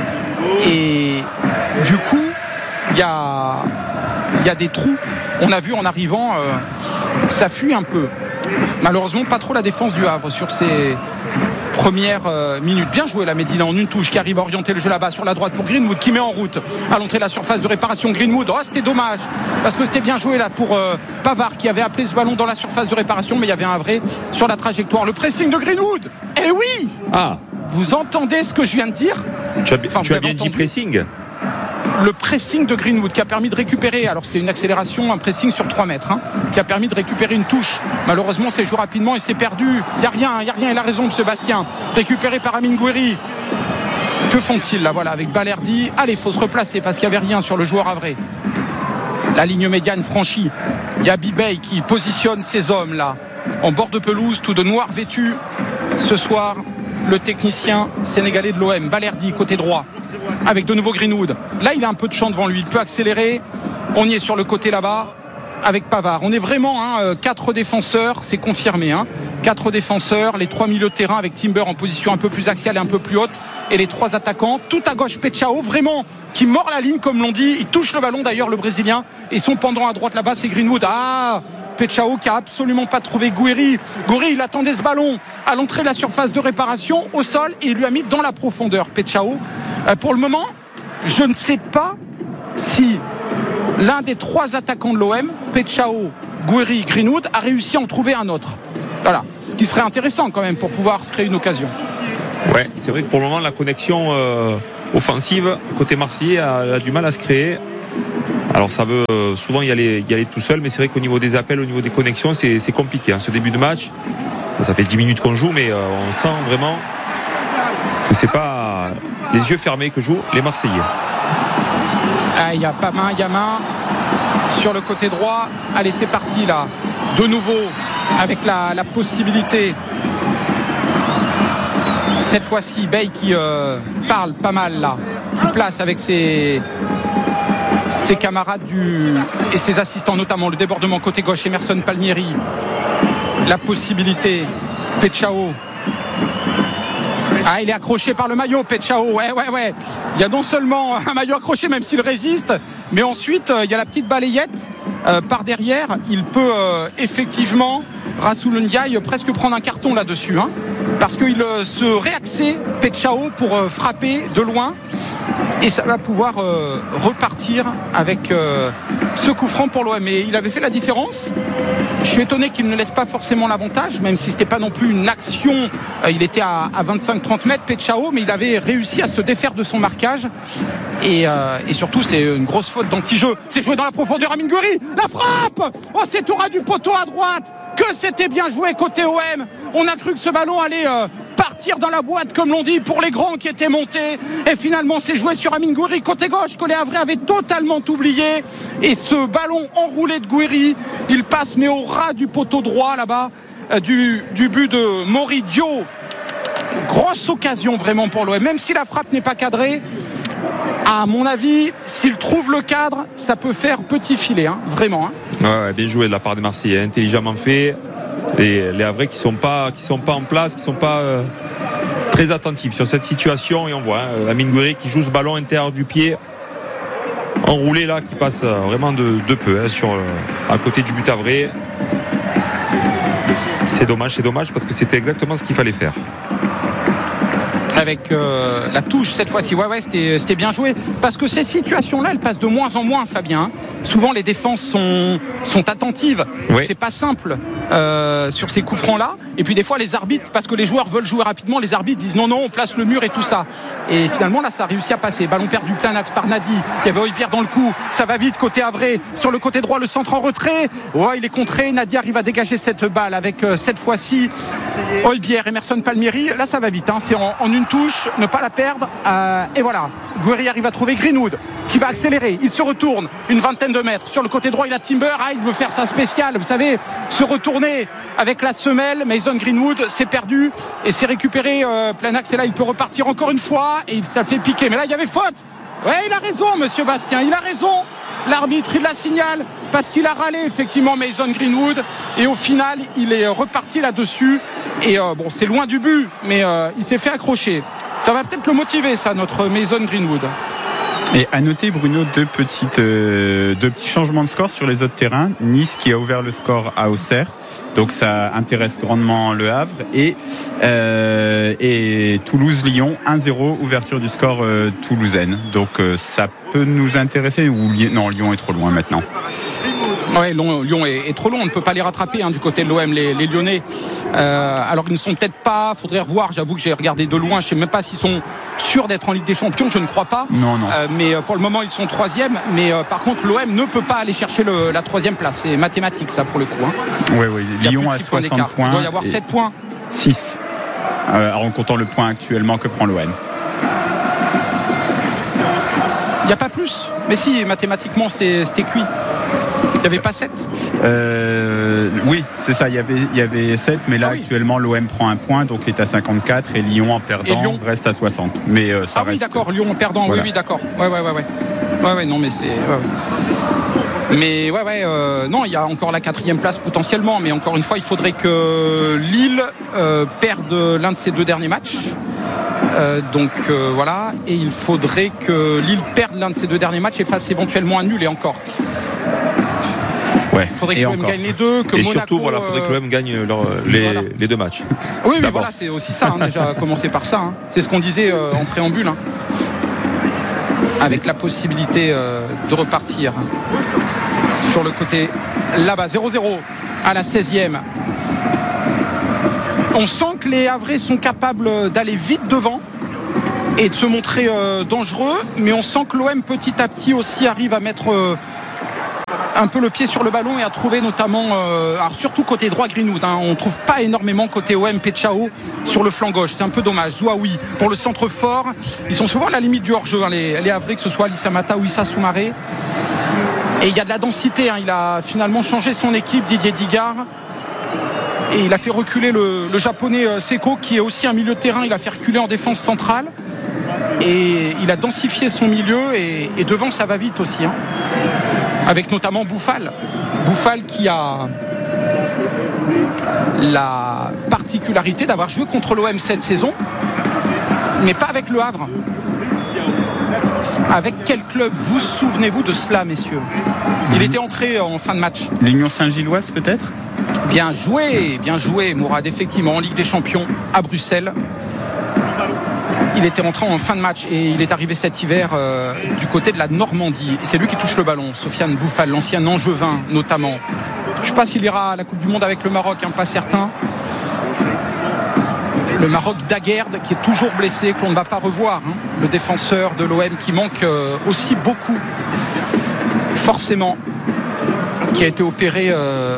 Speaker 1: Et du coup, il y a, y a des trous. On a vu en arrivant, euh, ça fuit un peu. Malheureusement, pas trop la défense du Havre sur ces premières euh, minutes. Bien joué la Médina en une touche, qui arrive à orienter le jeu là-bas sur la droite pour Greenwood, qui met en route à l'entrée de la surface de réparation. Greenwood, oh, c'était dommage parce que c'était bien joué là pour euh, Pavard, qui avait appelé ce ballon dans la surface de réparation, mais il y avait un vrai sur la trajectoire. Le pressing de Greenwood. Eh oui.
Speaker 3: Ah,
Speaker 1: vous entendez ce que je viens de dire?
Speaker 3: Tu as, enfin, tu as bien entendu. Dit pressing.
Speaker 1: Le pressing de Greenwood qui a permis de récupérer, alors c'était une accélération, un pressing sur trois mètres, hein, qui a permis de récupérer une touche. Malheureusement c'est joué rapidement et c'est perdu. Il n'y a rien, il n'y a rien, il a raison de Sébastien. Récupéré par Amine Gouiri. Que font-ils là, voilà, avec Balerdi? Allez, il faut se replacer parce qu'il n'y avait rien sur le joueur havrais. La ligne médiane franchie. Il y a Bibey qui positionne ses hommes là, en bord de pelouse, tout de noir vêtu. Ce soir, le technicien sénégalais de l'O M, Balerdi, côté droit, avec de nouveau Greenwood. Là, il a un peu de champ devant lui, il peut accélérer. On y est sur le côté là-bas, avec Pavard. On est vraiment hein, quatre défenseurs, c'est confirmé. Hein, quatre défenseurs, les trois milieux de terrain avec Timber en position un peu plus axiale et un peu plus haute, et les trois attaquants. Tout à gauche, Petchao, vraiment, qui mord la ligne, comme l'on dit. Il touche le ballon, d'ailleurs, le Brésilien. Et son pendant à droite là-bas, c'est Greenwood. Ah, Pechao qui a absolument pas trouvé Gouiri. Gouiri, il attendait ce ballon à l'entrée de la surface de réparation au sol et il lui a mis dans la profondeur. Pechao, euh, pour le moment, je ne sais pas si l'un des trois attaquants de l'O M, Pechao, Gouiri, Greenwood, a réussi à en trouver un autre. Voilà, ce qui serait intéressant quand même pour pouvoir se créer une occasion.
Speaker 3: Ouais, c'est vrai que pour le moment, la connexion euh, offensive côté marseillais a, a du mal à se créer. Alors ça veut euh, souvent y aller, y aller tout seul, mais c'est vrai qu'au niveau des appels, au niveau des connexions, c'est, c'est compliqué. Hein. Ce début de match, ça fait dix minutes qu'on joue, mais euh, on sent vraiment que c'est pas les yeux fermés que jouent les Marseillais.
Speaker 1: Ah, il n'y a pas main, il y a main sur le côté droit. Allez, c'est parti là. De nouveau, avec la, la possibilité. Cette fois-ci, Bey qui euh, parle pas mal là, qui place avec ses, ses camarades du, et ses assistants, notamment le débordement côté gauche, Emerson Palmieri. La possibilité, Pechao. Ah, il est accroché par le maillot, Pechao. Ouais, ouais, ouais. Il y a non seulement un maillot accroché, même s'il résiste, mais ensuite, euh, il y a la petite balayette euh, par derrière. Il peut euh, effectivement, Rassoul Ndiaye, presque prendre un carton là-dessus. Hein, parce qu'il euh, se réaxait, Pechao, pour euh, frapper de loin. Et ça va pouvoir euh, repartir avec euh, ce coup franc pour l'O M. Et il avait fait la différence. Je suis étonné qu'il ne laisse pas forcément l'avantage, même si ce n'était pas non plus une action. Euh, il était à, à vingt-cinq trente mètres, Pechao, mais il avait réussi à se défaire de son marquage. Et, euh, et surtout, c'est une grosse faute d'anti-jeu. C'est joué dans la profondeur, Amine Gouiri. La frappe. Oh, c'est au ras du poteau à droite. Que c'était bien joué côté O M. On a cru que ce ballon allait euh, partir dans la boîte, comme l'on dit, pour les grands qui étaient montés. Et finalement, c'est joué sur Amine Gouiri, côté gauche, que les Havrais avaient totalement oublié. Et ce ballon enroulé de Gouiri, il passe, mais au ras du poteau droit, là-bas, euh, du, du but de Mori Dio. Grosse occasion, vraiment, pour l'O M. Même si la frappe n'est pas cadrée, à mon avis, s'il trouve le cadre, ça peut faire petit filet, hein, vraiment. Hein.
Speaker 3: Ouais, ouais, bien joué de la part des Marseillais, intelligemment fait. Les, les Havrais qui sont pas, qui sont pas en place, qui sont pas euh, très attentifs sur cette situation. Et on voit hein, Amine Gouiri qui joue ce ballon intérieur du pied, enroulé là, qui passe euh, vraiment de, de peu hein, sur, euh, à côté du but Havrais. C'est dommage, c'est dommage parce que c'était exactement ce qu'il fallait faire.
Speaker 1: Avec euh, la touche cette fois-ci, ouais, ouais, c'était, c'était bien joué. Parce que ces situations-là, elles passent de moins en moins, Fabien. Souvent, les défenses sont, sont attentives. Oui. C'est pas simple euh, sur ces coups francs-là. Et puis des fois, les arbitres, parce que les joueurs veulent jouer rapidement, les arbitres disent non, non, on place le mur et tout ça. Et finalement, là, ça a réussi à passer. Ballon perdu plein axe par Nadi. Il y avait Oïbière dans le coup. Ça va vite côté Havrais. Sur le côté droit, le centre en retrait. Ouais, il est contré. Nadi arrive à dégager cette balle avec euh, cette fois-ci Oïbière, Emerson Palmieri. Là, ça va vite. Hein. C'est en, en une touche, ne pas la perdre. Euh, et voilà. Gouiri arrive à trouver Greenwood qui va accélérer. Il se retourne une vingtaine de mètres. Sur le côté droit, il a Timber. Ah, il veut faire sa spéciale. Vous savez, se retourner avec la semelle. Mason Greenwood, c'est perdu et c'est récupéré euh, plein axe. Et là, il peut repartir encore une fois et il ça fait piquer. Mais là, il y avait faute. Ouais, il a raison, monsieur Bastien. Il a raison. L'arbitre, il la signale parce qu'il a râlé effectivement Mason Greenwood. Et au final, il est reparti là-dessus. Et euh, bon, c'est loin du but, mais euh, il s'est fait accrocher. Ça va peut-être le motiver, ça, notre Mason Greenwood.
Speaker 4: Et à noter, Bruno, deux, petites, euh, deux petits changements de score sur les autres terrains. Nice qui a ouvert le score à Auxerre, donc ça intéresse grandement le Havre. Et, euh, et Toulouse-Lyon, un zéro, ouverture du score euh, toulousaine. Donc euh, ça peut nous intéresser. Ou non, Lyon est trop loin maintenant.
Speaker 1: Ouais, Lyon est, est trop long, on ne peut pas les rattraper hein, du côté de l'O M, les, les Lyonnais. Euh, alors ils ne sont peut-être pas, faudrait revoir, j'avoue que j'ai regardé de loin, je ne sais même pas s'ils sont sûrs d'être en Ligue des Champions, je ne crois pas.
Speaker 4: Non, non.
Speaker 1: Euh, mais pour le moment ils sont troisième, mais euh, par contre l'O M ne peut pas aller chercher le, la troisième place, c'est mathématique ça pour le coup. Hein.
Speaker 4: Oui, oui, Lyon a soixante points.
Speaker 1: Il doit y avoir sept points.
Speaker 4: six, euh, en comptant le point actuellement que prend l'O M.
Speaker 1: Il n'y a pas plus, mais si, mathématiquement c'était, c'était cuit. Il n'y avait pas sept
Speaker 4: euh, Oui, c'est ça, il y avait, il y avait sept, mais là ah oui. Actuellement l'O M prend un point, donc il est à cinquante-quatre et Lyon en perdant Lyon reste à soixante. Mais, euh, ça
Speaker 1: ah
Speaker 4: reste...
Speaker 1: oui d'accord, Lyon en perdant, voilà. oui oui d'accord. Ouais ouais ouais ouais. Ouais ouais non mais c'est. Ouais, ouais. Mais ouais ouais euh, non, il y a encore la quatrième place potentiellement, mais encore une fois il faudrait que Lille euh, perde l'un de ses deux derniers matchs. Euh, donc euh, voilà, et il faudrait que Lille perde l'un de ses deux derniers matchs et fasse éventuellement un nul et encore.
Speaker 4: Ouais.
Speaker 1: Il faudrait que l'O M gagne les deux, que
Speaker 3: et
Speaker 1: Monaco,
Speaker 3: surtout, voilà, il faudrait que l'O M gagne leur, les, voilà. les deux matchs.
Speaker 1: Oui, mais voilà, c'est aussi ça, hein, déjà commencer par ça. Hein. C'est ce qu'on disait euh, en préambule. Hein. Avec la possibilité euh, de repartir hein, sur le côté là-bas. zéro zéro à la seizième. On sent que les Havrais sont capables d'aller vite devant et de se montrer euh, dangereux, mais on sent que l'O M petit à petit aussi arrive à mettre euh, un peu le pied sur le ballon et à trouver notamment, euh, alors surtout côté droit Greenwood, hein, on trouve pas énormément côté O M Pechao sur le flanc gauche, c'est un peu dommage. Zouaoui pour le centre fort, ils sont souvent à la limite du hors-jeu, hein, les, les Havrais, que ce soit Ali Samata ou Issa Soumaré. Et il y a de la densité, hein, il a finalement changé son équipe, Didier Digard. Et il a fait reculer le, le japonais Seko, qui est aussi un milieu de terrain, il a fait reculer en défense centrale. Et il a densifié son milieu et, et devant ça va vite aussi, hein. Avec notamment Bouffal. Bouffal qui a la particularité d'avoir joué contre l'O M cette saison, mais pas avec le Havre. Avec quel club vous souvenez-vous de cela, messieurs? Il était entré en fin de match.
Speaker 4: L'Union Saint-Gilloise peut-être?
Speaker 1: Bien joué, bien joué Mourad, effectivement, en Ligue des Champions à Bruxelles. Il était rentré en fin de match et il est arrivé cet hiver euh, du côté de la Normandie. Et c'est lui qui touche le ballon, Sofiane Bouffal, l'ancien Angevin notamment. Je ne sais pas s'il ira à la Coupe du Monde avec le Maroc, hein, pas certain. Le Maroc d'Aguerd qui est toujours blessé, que l'on ne va pas revoir, hein. Le défenseur de l'O M qui manque euh, aussi beaucoup, forcément, qui a été opéré... Euh,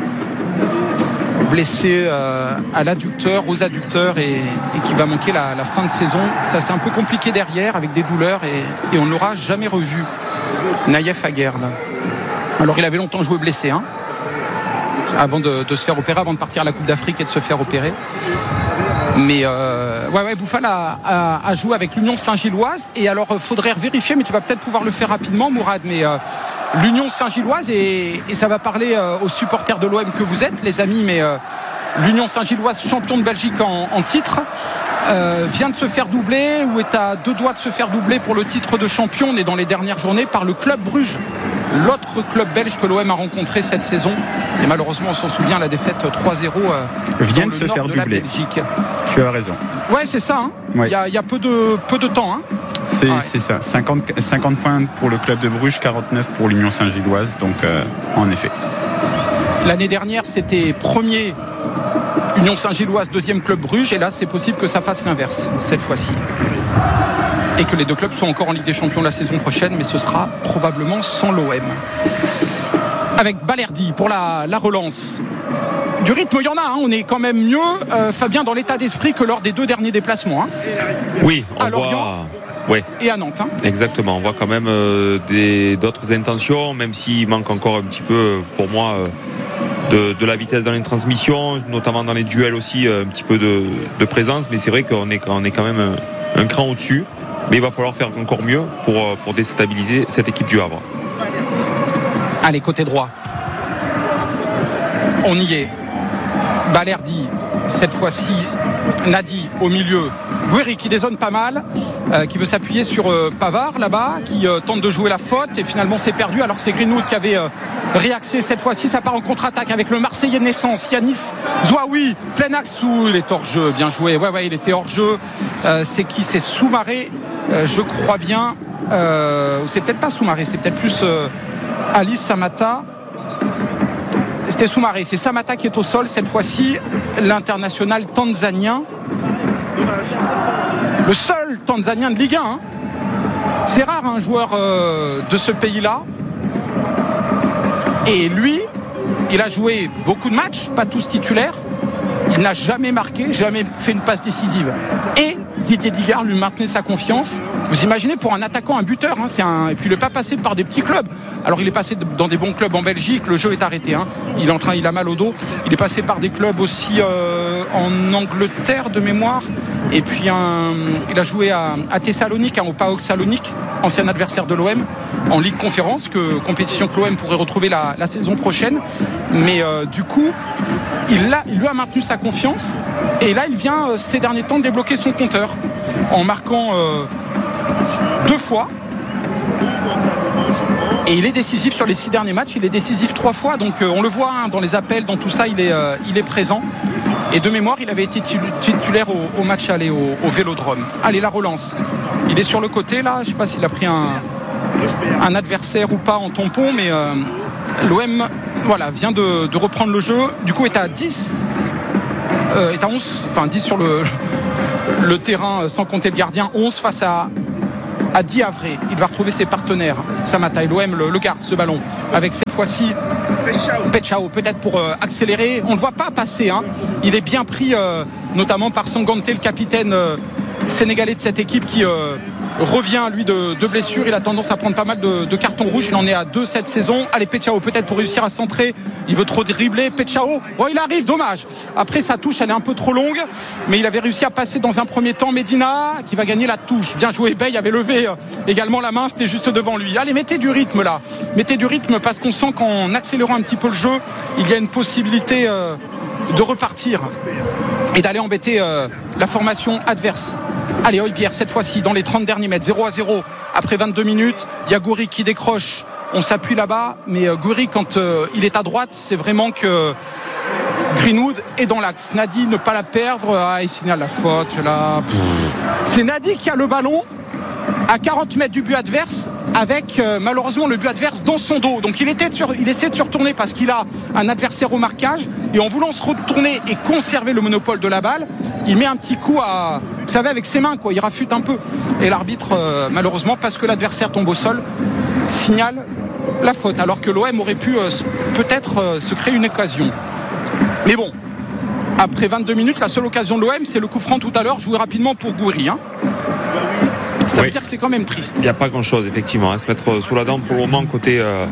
Speaker 1: blessé euh, à l'adducteur, aux adducteurs et, et qui va manquer la, la fin de saison. Ça c'est un peu compliqué derrière avec des douleurs et, et on ne l'aura jamais revu. Naïef Aguerd. Alors il avait longtemps joué blessé hein, avant de, de se faire opérer, avant de partir à la Coupe d'Afrique et de se faire opérer. Mais euh, ouais ouais Bouffal a, a, a joué avec l'Union Saint-Gilloise et alors il faudrait vérifier, mais tu vas peut-être pouvoir le faire rapidement Mourad, mais euh, l'Union Saint-Gilloise et, et ça va parler euh, aux supporters de l'O M que vous êtes les amis, mais euh, l'Union Saint-Gilloise, champion de Belgique en, en titre, euh, vient de se faire doubler ou est à deux doigts de se faire doubler pour le titre de champion. On est dans les dernières journées par le Club Bruges, l'autre club belge que l'O M a rencontré cette saison et malheureusement on s'en souvient, la défaite trois zéro euh,
Speaker 4: vient de se faire
Speaker 1: de
Speaker 4: doubler.
Speaker 1: Belgique.
Speaker 4: Tu as raison.
Speaker 1: Ouais c'est ça, hein.
Speaker 4: Ouais.
Speaker 1: Il y a, il y a peu de, peu de temps hein.
Speaker 4: C'est,
Speaker 1: ah ouais.
Speaker 4: c'est ça, cinquante, cinquante points pour le club de Bruges, quarante-neuf pour l'Union Saint-Gilloise, donc euh, en effet.
Speaker 1: L'année dernière, c'était premier Union Saint-Gilloise, deuxième club Bruges, et là, c'est possible que ça fasse l'inverse cette fois-ci. Et que les deux clubs soient encore en Ligue des Champions la saison prochaine, mais ce sera probablement sans l'O M. Avec Balerdi pour la, la relance. Du rythme, il y en a, hein. On est quand même mieux, euh, Fabien, dans l'état d'esprit que lors des deux derniers déplacements. Hein.
Speaker 3: Oui, on
Speaker 1: à Lorient.
Speaker 3: voit... Ouais.
Speaker 1: Et à Nantes. Hein.
Speaker 3: Exactement, on voit quand même euh, des, d'autres intentions, même s'il manque encore un petit peu, pour moi, euh, de, de la vitesse dans les transmissions, notamment dans les duels aussi, un petit peu de, de présence. Mais c'est vrai qu'on est, on est quand même un, un cran au-dessus. Mais il va falloir faire encore mieux pour, pour déstabiliser cette équipe du Havre.
Speaker 1: Allez, côté droit. On y est. Balerdi, cette fois-ci, Nadi au milieu. Guéry qui dézone pas mal, euh, qui veut s'appuyer sur euh, Pavard là-bas, qui euh, tente de jouer la faute et finalement c'est perdu alors que c'est Greenwood qui avait euh, réaxé cette fois-ci. Ça part en contre-attaque avec le Marseillais de naissance, Yanis Zouaoui, plein axe où il est hors jeu, bien joué. Ouais ouais, il était hors jeu. Euh, c'est qui? C'est Soumaré, euh, je crois bien. Euh, c'est peut-être pas Soumaré, c'est peut-être plus euh, Alice Samata. C'était Soumaré, c'est Samata qui est au sol cette fois-ci, l'international tanzanien. Le seul Tanzanien de Ligue un. Hein. C'est rare un joueur euh, de ce pays-là. Et lui, il a joué beaucoup de matchs, pas tous titulaires. Il n'a jamais marqué, jamais fait une passe décisive. Et Didier Digard lui maintenait sa confiance. Vous imaginez pour un attaquant, un buteur, hein, c'est un... et puis il n'est pas passé par des petits clubs. Alors il est passé dans des bons clubs en Belgique, le jeu est arrêté. Hein. Il est en train, il a mal au dos. Il est passé par des clubs aussi euh, en Angleterre de mémoire. Et puis un... il a joué à, à Thessalonique, hein, au PAOK Salonique, ancien adversaire de l'O M, en Ligue Conférence, que compétition que l'O M pourrait retrouver la, la saison prochaine. Mais euh, du coup, il, l'a, il lui a maintenu sa confiance. Et là, il vient euh, ces derniers temps débloquer son compteur en marquant euh, deux fois. Et il est décisif sur les six derniers matchs, il est décisif trois fois, donc euh, on le voit hein, dans les appels, dans tout ça, il est, euh, il est présent. Et de mémoire, il avait été titulaire au, au match aller au, au Vélodrome. Allez, la relance. Il est sur le côté là, je ne sais pas s'il a pris un, un adversaire ou pas en tampon, mais euh, l'O M voilà, vient de, de reprendre le jeu. Du coup, est à dix, euh, est à onze, enfin dix sur le, le terrain sans compter le gardien, onze face à. à Diavré, il va retrouver ses partenaires. Samata et l'O M le, le garde ce ballon avec cette fois-ci Pechao peut-être pour euh, accélérer, on ne le voit pas passer hein. Il est bien pris euh, notamment par Sangante, le capitaine euh, sénégalais de cette équipe qui euh, revient lui de, de blessure. Il a tendance à prendre pas mal de, de cartons rouges, il en est à deux cette saison. Allez, Pechao peut-être pour réussir à centrer, il veut trop dribbler. Pechao, oh, il arrive, dommage. Après sa touche elle est un peu trop longue, mais il avait réussi à passer dans un premier temps. Medina qui va gagner la touche, bien joué. Bey avait levé euh, également la main, c'était juste devant lui. Allez, mettez du rythme là, mettez du rythme parce qu'on sent qu'en accélérant un petit peu le jeu, il y a une possibilité euh, de repartir et d'aller embêter euh, la formation adverse. Allez, Højbjerg cette fois-ci dans les trente derniers mètres, zéro à zéro après vingt-deux minutes. Il y a Gouiri qui décroche, on s'appuie là-bas, mais euh, Gouiri quand euh, il est à droite, c'est vraiment que Greenwood est dans l'axe. Nadi ne pas la perdre, ah, il signale la faute là. C'est Nadi qui a le ballon à quarante mètres du but adverse avec euh, malheureusement le but adverse dans son dos. Donc il, était sur, il essaie de se retourner parce qu'il a un adversaire au marquage et en voulant se retourner et conserver le monopole de la balle, il met un petit coup à, vous savez, avec ses mains quoi, il rafute un peu. Et l'arbitre euh, malheureusement parce que l'adversaire tombe au sol signale la faute alors que l'O M aurait pu euh, peut-être euh, se créer une occasion. Mais bon, après vingt-deux minutes, la seule occasion de l'O M c'est le coup franc tout à l'heure joué rapidement pour Gouiri hein. Ça oui. veut dire que c'est quand même triste.
Speaker 3: Il n'y a pas grand chose effectivement à hein, se mettre sous la dent pour le moment côté euh,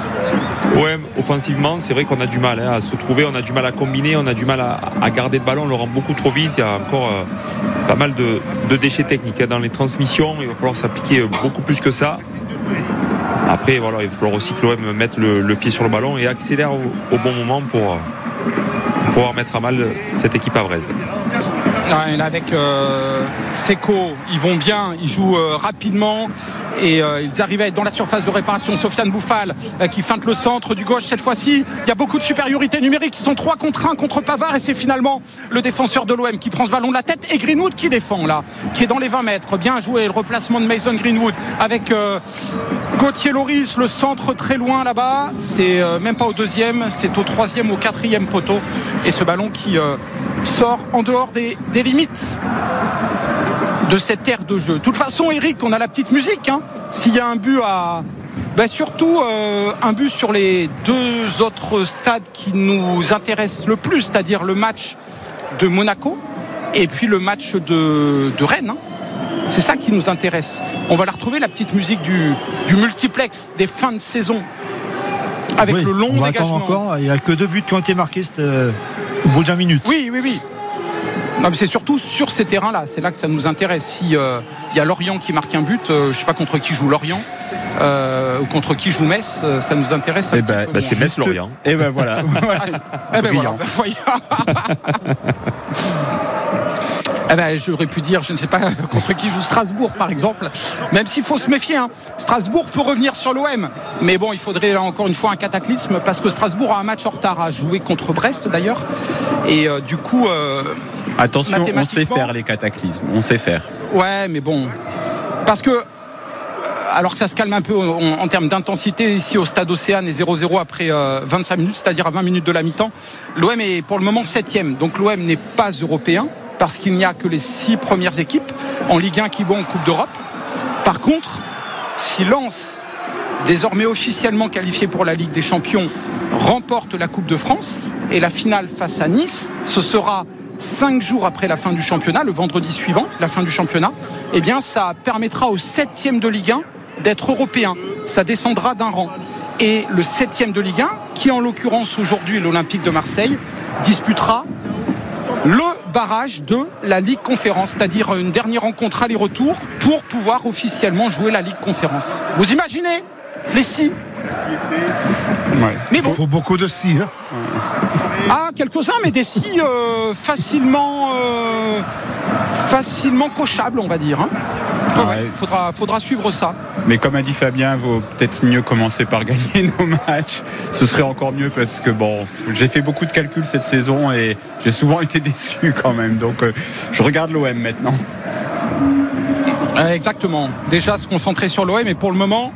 Speaker 3: O M offensivement. C'est vrai qu'on a du mal hein, à se trouver, on a du mal à combiner, on a du mal à, à garder le ballon, on le rend beaucoup trop vite. Il y a encore euh, pas mal de, de déchets techniques hein, dans les transmissions. Il va falloir s'appliquer beaucoup plus que ça. Après voilà, il va falloir aussi que l'O M mette le, le pied sur le ballon et accélère au, au bon moment pour, pour pouvoir mettre à mal cette équipe avraise.
Speaker 1: Ouais, là avec euh, Seko, ils vont bien, ils jouent euh, rapidement et euh, ils arrivent à être dans la surface de réparation. Sofiane Bouffal euh, qui feinte le centre du gauche cette fois-ci. Il y a beaucoup de supériorité numérique, ils sont trois contre un contre Pavard et c'est finalement le défenseur de l'O M qui prend ce ballon de la tête et Greenwood qui défend là, qui est dans les vingt mètres. Bien joué, le replacement de Mason Greenwood avec euh, Gauthier Loris, le centre très loin là-bas. C'est euh, même pas au deuxième, c'est au troisième, au quatrième poteau et ce ballon qui euh, sort en dehors des, des limites de cette aire de jeu. De toute façon, Eric, on a la petite musique hein. S'il y a un but à ben surtout euh, un but sur les deux autres stades qui nous intéressent le plus, c'est-à-dire le match de Monaco et puis le match de, de Rennes hein. C'est ça qui nous intéresse. On va la retrouver, la petite musique du, du multiplex des fins de saison avec oui, le long
Speaker 5: on va
Speaker 1: dégagement
Speaker 5: encore. Il n'y a que deux buts qui ont été marqués euh, au bout d'une minute.
Speaker 1: Oui, oui, oui. Non, mais c'est surtout sur ces terrains-là, c'est là que ça nous intéresse. Si euh, y a Lorient qui marque un but, euh, je sais pas contre qui joue Lorient, euh, ou contre qui joue Metz, euh, ça nous intéresse. Un
Speaker 3: et ben, bah, c'est Metz-Lorient.
Speaker 4: Et ben voilà.
Speaker 1: Ah, eh ben voilà. Eh ben, j'aurais pu dire, je ne sais pas contre qui joue Strasbourg par exemple, même s'il faut se méfier hein. Strasbourg peut revenir sur l'O M, mais bon, il faudrait là, encore une fois un cataclysme parce que Strasbourg a un match en retard à jouer contre Brest d'ailleurs et euh, du coup euh,
Speaker 4: attention, on sait faire les cataclysmes, on sait faire.
Speaker 1: Ouais, mais bon, parce que alors que ça se calme un peu en, en termes d'intensité ici au stade Océane et zéro zéro après euh, vingt-cinq minutes, c'est-à-dire à vingt minutes de la mi-temps, l'O M est pour le moment septième, donc l'O M n'est pas européen parce qu'il n'y a que les six premières équipes en Ligue un qui vont en Coupe d'Europe. Par contre, si Lens, désormais officiellement qualifié pour la Ligue des Champions, remporte la Coupe de France et la finale face à Nice, ce sera cinq jours après la fin du championnat, le vendredi suivant, la fin du championnat, eh bien ça permettra au septième de Ligue un d'être européen. Ça descendra d'un rang. Et le septième de Ligue un, qui en l'occurrence aujourd'hui l'Olympique de Marseille, disputera le barrage de la Ligue Conférence, c'est-à-dire une dernière rencontre aller-retour pour pouvoir officiellement jouer la Ligue Conférence. Vous imaginez les si
Speaker 2: ouais. Mais bon. Il faut beaucoup de si hein.
Speaker 1: Ah, quelques-uns, mais des si euh, facilement euh, facilement cochables, on va dire hein. Ouais, ouais. Faudra, faudra suivre ça.
Speaker 4: Mais comme a dit Fabien, il vaut peut-être mieux commencer par gagner nos matchs. Ce serait encore mieux parce que bon, j'ai fait beaucoup de calculs cette saison et j'ai souvent été déçu quand même. Donc euh, je regarde l'O M maintenant.
Speaker 1: Exactement. Déjà se concentrer sur l'O M, et pour le moment,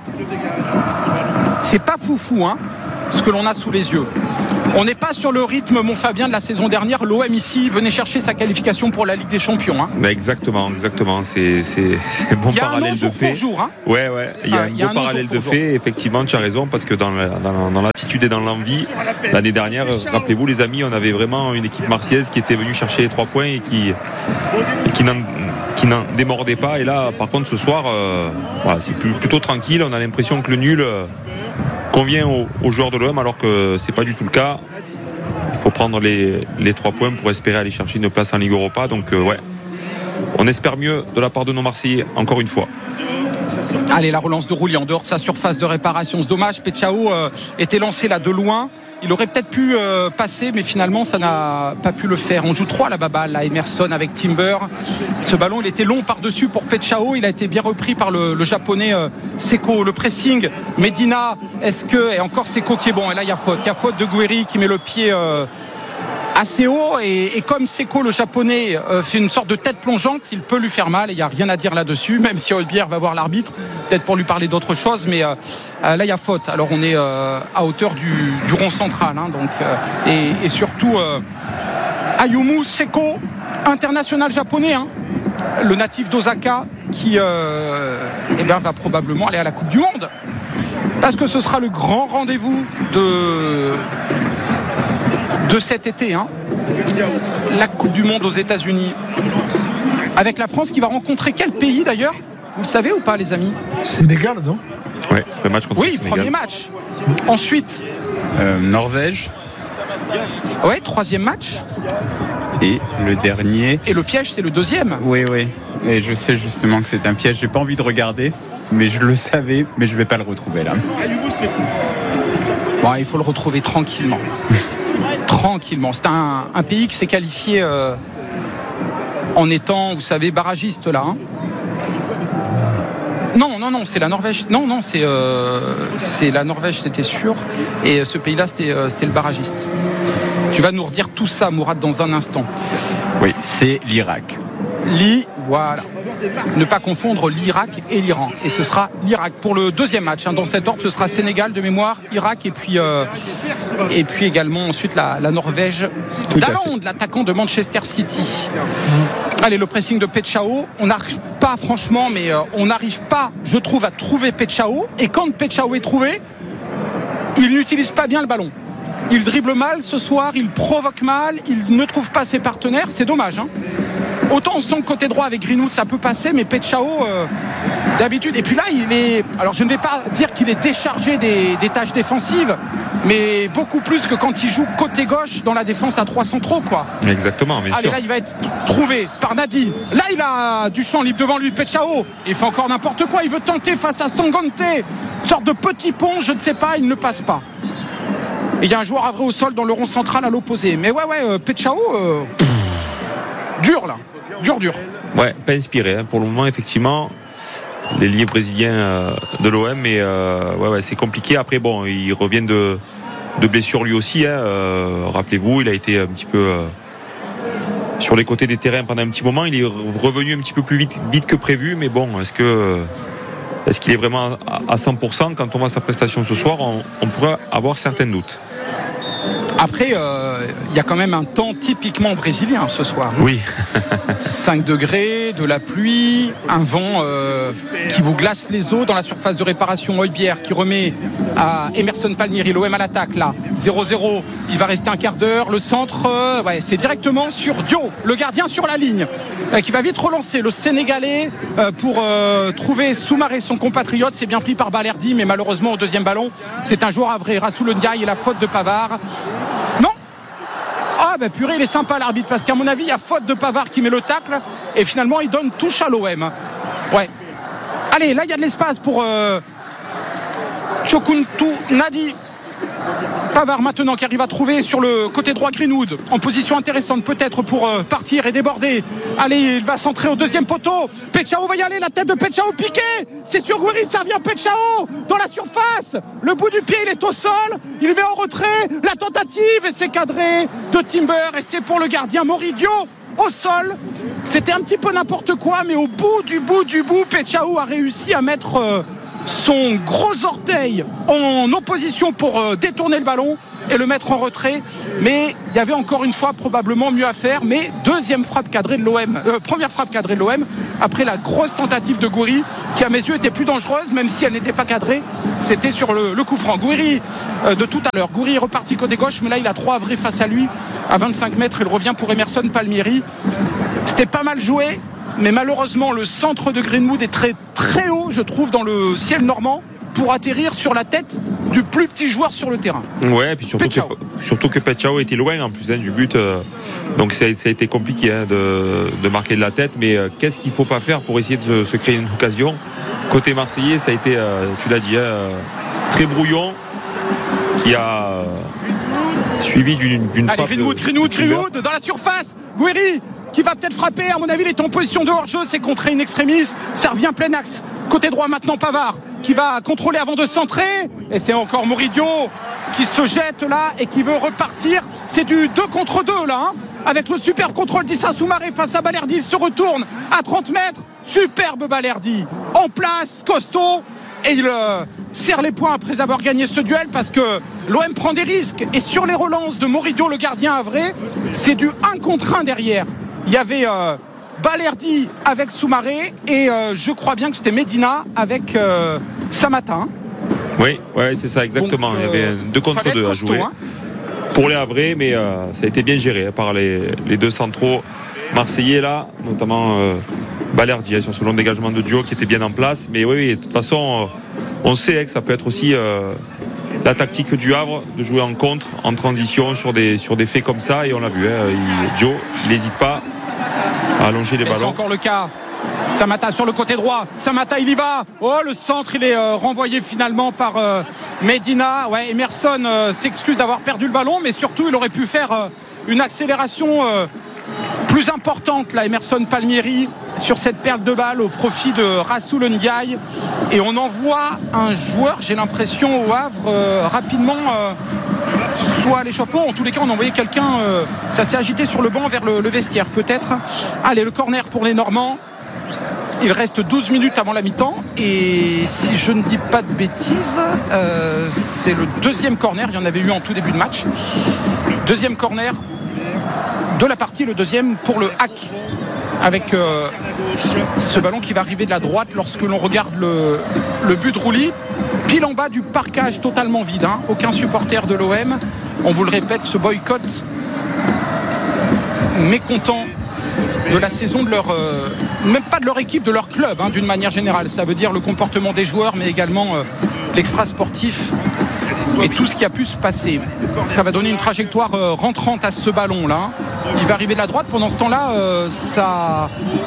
Speaker 1: c'est pas foufou hein, ce que l'on a sous les yeux. On n'est pas sur le rythme, mon Fabien, de la saison dernière. L'O M ici venait chercher sa qualification pour la Ligue des Champions. Hein.
Speaker 3: Exactement, exactement. C'est, c'est, c'est un bon parallèle de fait.
Speaker 1: Jour, hein.
Speaker 3: Ouais, ouais. Il y a ah, un beau parallèle de fait. Effectivement, tu as raison, parce que dans, la, dans, dans l'attitude et dans l'envie, l'année dernière, rappelez-vous, les amis, on avait vraiment une équipe marseillaise qui était venue chercher les trois points et qui, et qui n'en, qui n'en démordait pas. Et là, par contre, ce soir, euh, voilà, c'est plus, plutôt tranquille. On a l'impression que le nul euh, convient aux, aux joueurs de l'O M, alors que c'est pas du tout le cas. Il faut prendre les, les trois points pour espérer aller chercher une place en Ligue Europa. Donc euh, ouais, on espère mieux de la part de nos Marseillais, encore une fois.
Speaker 1: Allez, la relance de Roulier en dehors de sa surface de réparation. C'est dommage, Pechao euh, était lancé là de loin. Il aurait peut-être pu euh, passer, mais finalement ça n'a pas pu le faire. On joue trois là, baballe, là, Emerson avec Timber. Ce ballon, il était long par-dessus pour Pechao. Il a été bien repris par le, le japonais euh, Seko. Le pressing, Medina, est-ce que... Et encore Seko qui est bon. Et là, il y a faute. Il y a faute de Guéry qui met le pied... Euh, assez haut, et, et comme Seko, le japonais, euh, fait une sorte de tête plongeante, il peut lui faire mal, et il n'y a rien à dire là-dessus, même si Olbière va voir l'arbitre, peut-être pour lui parler d'autre chose, mais euh, euh, là il y a faute. Alors on est euh, à hauteur du, du rond central, hein, donc, euh, et, et surtout euh, Ayumu Seko, international japonais, hein, le natif d'Osaka, qui euh, eh bien, va probablement aller à la Coupe du Monde, parce que ce sera le grand rendez-vous de... de cet été, hein. La Coupe du Monde aux États-Unis, avec la France qui va rencontrer quel pays d'ailleurs? Vous le savez ou pas, les amis?
Speaker 2: Sénégal, non?
Speaker 3: Ouais, premier match contre
Speaker 1: oui,
Speaker 3: le Sénégal.
Speaker 1: Premier match. Ensuite,
Speaker 4: euh, Norvège.
Speaker 1: Ouais, troisième match.
Speaker 4: Et le dernier.
Speaker 1: Et le piège, c'est le deuxième.
Speaker 4: Oui, oui. Et je sais justement que c'est un piège. J'ai pas envie de regarder, mais je le savais, mais je vais pas le retrouver là.
Speaker 1: Bon, il faut le retrouver tranquillement. Tranquillement. C'est un, un pays qui s'est qualifié euh, en étant, vous savez, barragiste là. Hein. Non, non, non, c'est la Norvège. Non, non, c'est, euh, c'est la Norvège, c'était sûr. Et ce pays-là, c'était, euh, c'était le barragiste. Tu vas nous redire tout ça, Mourad, dans un instant.
Speaker 4: Oui, c'est l'Irak.
Speaker 1: Li, voilà. Ne pas confondre l'Irak et l'Iran. Et ce sera l'Irak pour le deuxième match. Hein. Dans cet ordre, ce sera Sénégal de mémoire, Irak et puis euh, et puis également ensuite la, la Norvège. Dalland, l'attaquant de Manchester City. Allez, le pressing de Pechao. On n'arrive pas, franchement, mais euh, on n'arrive pas, je trouve, à trouver Pechao. Et quand Pechao est trouvé, il n'utilise pas bien le ballon. Il dribble mal ce soir, il provoque mal, il ne trouve pas ses partenaires. C'est dommage, hein. Autant on sent que côté droit avec Greenwood ça peut passer, mais Pechao euh, d'habitude, et puis là il est, alors je ne vais pas dire qu'il est déchargé des, des tâches défensives, mais beaucoup plus que quand il joue côté gauche dans la défense à trois centraux, quoi.
Speaker 3: Exactement, bien
Speaker 1: Allez,
Speaker 3: sûr.
Speaker 1: là il va être trouvé par Nadi. Là il a du champ libre devant lui, Pechao. Il fait encore n'importe quoi, il veut tenter face à Sangante, une sorte de petit pont, je ne sais pas, il ne passe pas. Et il y a un joueur avré au sol dans le rond central à l'opposé. Mais ouais, ouais, euh, Pechao, euh, pff, dur là. Dur, dur.
Speaker 3: Ouais, pas inspiré. Hein. Pour le moment, effectivement, les liés brésiliens euh, de l'O M, mais euh, ouais, ouais, c'est compliqué. Après, bon, il revient de, de blessure lui aussi. Hein. Euh, rappelez-vous, il a été un petit peu euh, sur les côtés des terrains pendant un petit moment. Il est revenu un petit peu plus vite, vite que prévu. Mais bon, est-ce que est-ce qu'il est vraiment à cent pour cent? Quand on voit sa prestation ce soir, on, on pourrait avoir certains doutes.
Speaker 1: Après, il euh, y a quand même un temps typiquement brésilien ce soir.
Speaker 3: Oui.
Speaker 1: cinq degrés, de la pluie, un vent euh, qui vous glace les os dans la surface de réparation. Olbière qui remet à Emerson Palmieri, l'O M à l'attaque là. zéro zéro, il va rester un quart d'heure. Le centre, euh, ouais, c'est directement sur Dio, le gardien sur la ligne, euh, qui va vite relancer le Sénégalais euh, pour euh, trouver Soumaré, son compatriote. C'est bien pris par Balerdi, mais malheureusement au deuxième ballon, c'est un joueur avré. Rassoul Ndiaye et la faute de Pavard. Non. Ah ben purée, il est sympa l'arbitre, parce qu'à mon avis il y a faute de Pavard qui met le tacle et finalement il donne touche à l'O M. Ouais. Allez, là il y a de l'espace pour euh, Chokuntu Nadi. Pavard maintenant qui arrive à trouver sur le côté droit Greenwood en position intéressante peut-être pour euh, partir et déborder. Allez, il va centrer au deuxième poteau. Petchao va y aller, la tête de Petchao piquée. C'est sur Gouiri, ça revient Petchao dans la surface. Le bout du pied, il est au sol. Il met en retrait la tentative et c'est cadré de Timber et c'est pour le gardien Moridio au sol. C'était un petit peu n'importe quoi, mais au bout du bout du bout, Petchao a réussi à mettre euh, son gros orteil en opposition pour euh, détourner le ballon et le mettre en retrait. Mais il y avait encore une fois probablement mieux à faire. Mais deuxième frappe cadrée de l'O M, euh, première frappe cadrée de l'O M après la grosse tentative de Gouiri qui à mes yeux était plus dangereuse même si elle n'était pas cadrée. C'était sur le, le coup franc. Gouiri euh, de tout à l'heure. Gouiri est reparti côté gauche, mais là il a trois vrais face à lui à vingt-cinq mètres. Il revient pour Emerson Palmieri. C'était pas mal joué, mais malheureusement le centre de Greenwood est très très haut, je trouve, dans le ciel normand pour atterrir sur la tête du plus petit joueur sur le terrain.
Speaker 3: Ouais, et puis surtout Petchao. que, surtout que Petchao était loin en plus hein, du but, euh, donc ça, ça a été compliqué hein, de, de marquer de la tête, mais euh, qu'est-ce qu'il ne faut pas faire pour essayer de se, se créer une occasion. Côté marseillais, ça a été, euh, tu l'as dit, hein, très brouillon, qui a euh, suivi d'une, d'une
Speaker 1: Allez,
Speaker 3: frappe.
Speaker 1: Greenwood,
Speaker 3: de,
Speaker 1: Greenwood,
Speaker 3: de
Speaker 1: Greenwood dans la surface. Gouiri qui va peut-être frapper, à mon avis il est en position de hors-jeu, c'est contré in extremis, ça revient plein axe, côté droit maintenant Pavard qui va contrôler avant de centrer et c'est encore Moridio qui se jette là et qui veut repartir, c'est du deux contre deux là hein, avec le super contrôle d'Issa Soumaré face à Balerdi, il se retourne à trente mètres, superbe Balerdi en place, costaud et il euh, serre les poings après avoir gagné ce duel parce que l'O M prend des risques et sur les relances de Moridio le gardien havrais, c'est du un contre un derrière. Il y avait euh, Balerdi avec Soumaré et euh, je crois bien que c'était Medina avec euh, Samata. Hein.
Speaker 3: Oui, ouais, c'est ça exactement. Donc, euh, il y avait deux contre deux à jouer hein. pour les Havrais, mais euh, ça a été bien géré hein, par les, les deux centraux marseillais là, notamment euh, Balerdi hein, sur ce long dégagement de duo qui était bien en place. Mais oui, oui de toute façon, euh, on sait hein, que ça peut être aussi euh, la tactique du Havre de jouer en contre, en transition sur des, sur des faits comme ça, et on l'a vu. Hein, il, Joe, il n'hésite pas à allonger les
Speaker 1: et
Speaker 3: ballons.
Speaker 1: C'est encore le cas. Samata sur le côté droit. Samata, il y va. Oh, le centre, il est euh, renvoyé finalement par euh, Medina. Ouais, Emerson euh, s'excuse d'avoir perdu le ballon, mais surtout, il aurait pu faire euh, une accélération euh, plus importante, là, Emerson Palmieri, sur cette perte de balle au profit de Rassoul Ndiaye. Et on envoie un joueur, j'ai l'impression, au Havre euh, rapidement. Euh, soit à l'échauffement, en tous les cas on a envoyé quelqu'un, euh, ça s'est agité sur le banc vers le, le vestiaire peut-être. Allez, le corner pour les Normands, il reste douze minutes avant la mi-temps et si je ne dis pas de bêtises euh, c'est le deuxième corner, il y en avait eu en tout début de match, deuxième corner de la partie, le deuxième pour le Hack avec euh, ce ballon qui va arriver de la droite lorsque l'on regarde le, le but de Rouly, pile en bas du parcage totalement vide, hein. Aucun supporter de l'O M, on vous le répète, ce boycott mécontent de la saison de leur euh, même pas de leur équipe, de leur club hein, d'une manière générale, ça veut dire le comportement des joueurs mais également euh, l'extra sportif et tout ce qui a pu se passer. Ça va donner une trajectoire euh, rentrante à ce ballon là, il va arriver de la droite, pendant ce temps là euh, ça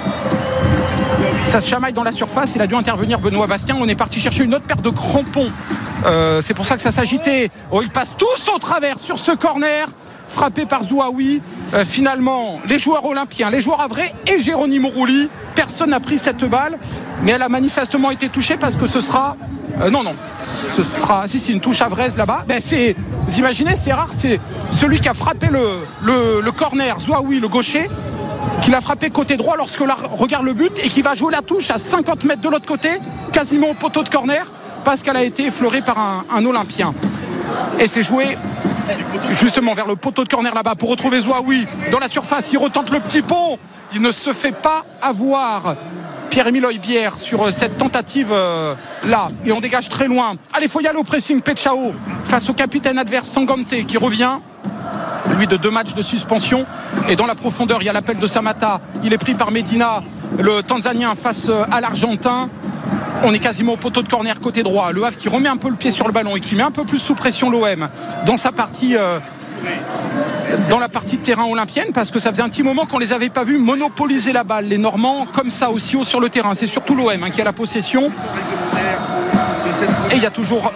Speaker 1: ça se chamaille dans la surface, il a dû intervenir Benoît Bastien, on est parti chercher une autre paire de crampons, euh, c'est pour ça que ça s'agitait. Oh, ils passent tous au travers sur ce corner frappé par Zouaoui. Euh, finalement, les joueurs olympiens, les joueurs havrais et Geronimo Rouly, personne n'a pris cette balle, mais elle a manifestement été touchée parce que ce sera euh, non non ce sera si c'est une touche havraise là-bas. Ben, c'est, vous imaginez, c'est rare, c'est celui qui a frappé le, le, le corner, Zouaoui, le gaucher, qui l'a frappé côté droit lorsque l'on regarde le but et qui va jouer la touche à cinquante mètres de l'autre côté, quasiment au poteau de corner, parce qu'elle a été effleurée par un, un Olympien. Et c'est joué justement vers le poteau de corner là-bas pour retrouver Zouaoui dans la surface, il retente le petit pont, il ne se fait pas avoir. Pierre-Emile Højbjerg sur cette tentative euh, là, et on dégage très loin. Allez, faut y aller au pressing, Petchao face au capitaine adverse Sangante qui revient, lui de deux matchs de suspension, et dans la profondeur il y a l'appel de Samata, il est pris par Medina, le Tanzanien face à l'Argentin. On est quasiment au poteau de corner côté droit, le Havre qui remet un peu le pied sur le ballon et qui met un peu plus sous pression l'O M dans sa partie euh, dans la partie de terrain olympienne, parce que ça faisait un petit moment qu'on les avait pas vus monopoliser la balle, les Normands comme ça aussi haut sur le terrain. C'est surtout l'O M hein, qui a la possession, et il y a toujours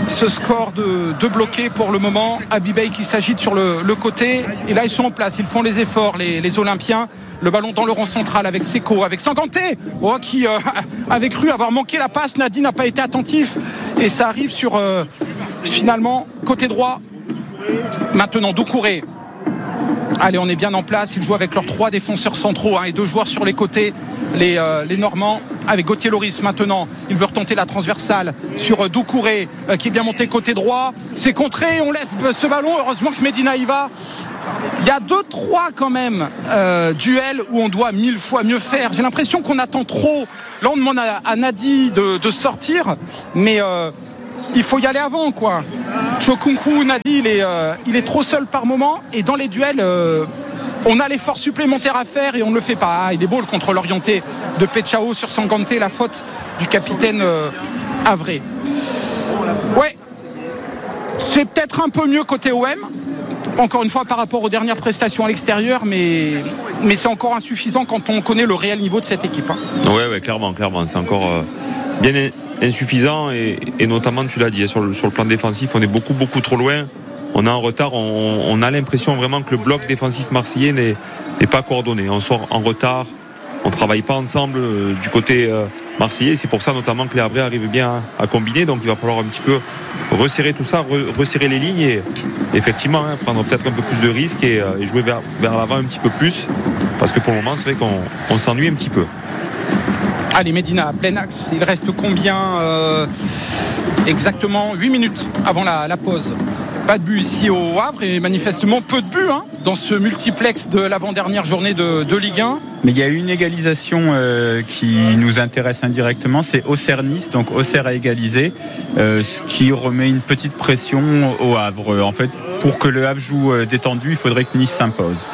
Speaker 1: ce score de, de bloqué pour le moment. Abibay qui s'agite sur le, le côté. Et là, ils sont en place. Ils font les efforts, les, les Olympiens. Le ballon dans le rang central avec Seko, avec Sanganté, oh, qui euh, avait cru avoir manqué la passe. Nadi n'a pas été attentif. Et ça arrive sur, euh, finalement, côté droit. Maintenant, Doucouré. Allez, on est bien en place. Ils jouent avec leurs trois défenseurs centraux hein, et deux joueurs sur les côtés, les, euh, les Normands. Avec Gauthier Loris maintenant, il veut retenter la transversale sur euh, Doucouré euh, qui est bien monté côté droit. C'est contré, on laisse ce ballon. Heureusement que Medina y va. Il y a deux, trois quand même euh, duels où on doit mille fois mieux faire. J'ai l'impression qu'on attend trop. Là, on demande à, à Nadi de, de sortir, mais euh, il faut y aller avant, quoi. Chokunku, Nadi, il est, euh, il est trop seul par moment. Et dans les duels, euh, on a l'effort supplémentaire à faire et on ne le fait pas. Ah, il est beau le contrôle orienté de Pechao sur Sanganté, la faute du capitaine euh, Avré. Ouais, c'est peut-être un peu mieux côté O M. Encore une fois par rapport aux dernières prestations à l'extérieur, mais, mais c'est encore insuffisant quand on connaît le réel niveau de cette équipe. Hein.
Speaker 3: Ouais, ouais, clairement, clairement. C'est encore euh, bien insuffisant et, et notamment, tu l'as dit, sur le, sur le plan défensif, on est beaucoup, beaucoup trop loin. On est en retard, on, on a l'impression vraiment que le bloc défensif marseillais n'est, n'est pas coordonné. On sort en retard, on ne travaille pas ensemble euh, du côté euh, marseillais. C'est pour ça notamment que les Havrais arrivent bien à, à combiner. Donc il va falloir un petit peu resserrer tout ça, re, resserrer les lignes et effectivement hein, prendre peut-être un peu plus de risques et, euh, et jouer vers, vers l'avant un petit peu plus. Parce que pour le moment, c'est vrai qu'on on s'ennuie un petit peu.
Speaker 1: Allez, Medina, plein axe. Il reste combien euh, exactement huit minutes avant la, la pause. Pas de but ici au Havre et manifestement peu de buts hein, dans ce multiplex de l'avant-dernière journée de, de Ligue un.
Speaker 4: Mais il y a une égalisation euh, qui nous intéresse indirectement, c'est Auxerre-Nice, donc Auxerre a égalisé, euh, ce qui remet une petite pression au Havre. En fait, pour que le Havre joue euh, détendu, il faudrait que Nice s'impose.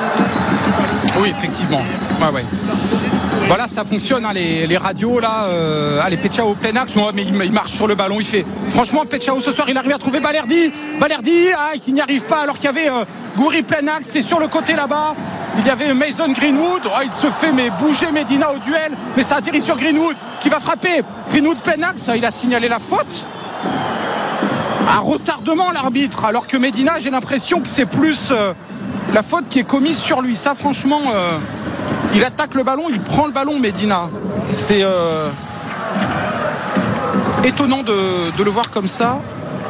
Speaker 1: Oui, effectivement. Ouais, ouais. Voilà, ça fonctionne, hein, les, les radios là. Euh, allez, Pechao au plein axe, non, mais il, il marche sur le ballon. Il fait. Franchement, Pechao ce soir, il arrive à trouver Balerdi. Balerdi, ah, qui n'y arrive pas alors qu'il y avait euh, Gouiri plein axe. C'est sur le côté là-bas. Il y avait Mason Greenwood. Oh, il se fait mais bouger Medina au duel, mais ça atterrit sur Greenwood qui va frapper. Greenwood plein axe. Il a signalé la faute. Un retardement l'arbitre, alors que Medina, j'ai l'impression que c'est plus euh, la faute qui est commise sur lui. Ça, franchement. Euh, Il attaque le ballon, il prend le ballon, Medina. C'est euh, étonnant de, de le voir comme ça.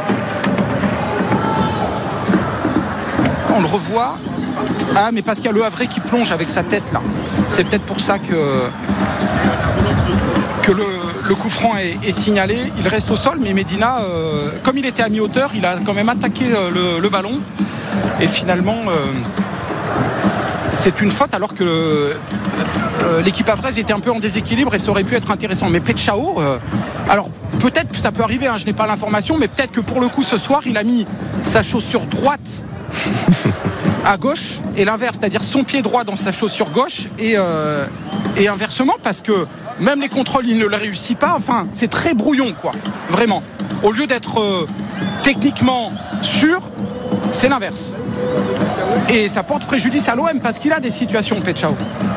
Speaker 1: On le revoit. Ah, mais parce qu'il y a le Havre qui plonge avec sa tête là. C'est peut-être pour ça que, que le, le coup franc est, est signalé. Il reste au sol, mais Medina, euh, comme il était à mi-hauteur, il a quand même attaqué le, le ballon. Et finalement... Euh, c'est une faute alors que euh, l'équipe havraise était un peu en déséquilibre et ça aurait pu être intéressant. Mais Pechao, euh, alors peut-être que ça peut arriver, hein, je n'ai pas l'information, mais peut-être que pour le coup ce soir il a mis sa chaussure droite à gauche et l'inverse, c'est-à-dire son pied droit dans sa chaussure gauche et, euh, et inversement parce que même les contrôles il ne les réussit pas. Enfin, c'est très brouillon quoi, vraiment. Au lieu d'être euh, techniquement sûr, c'est l'inverse. Et ça porte préjudice à l'O M parce qu'il a des situations, Pechao.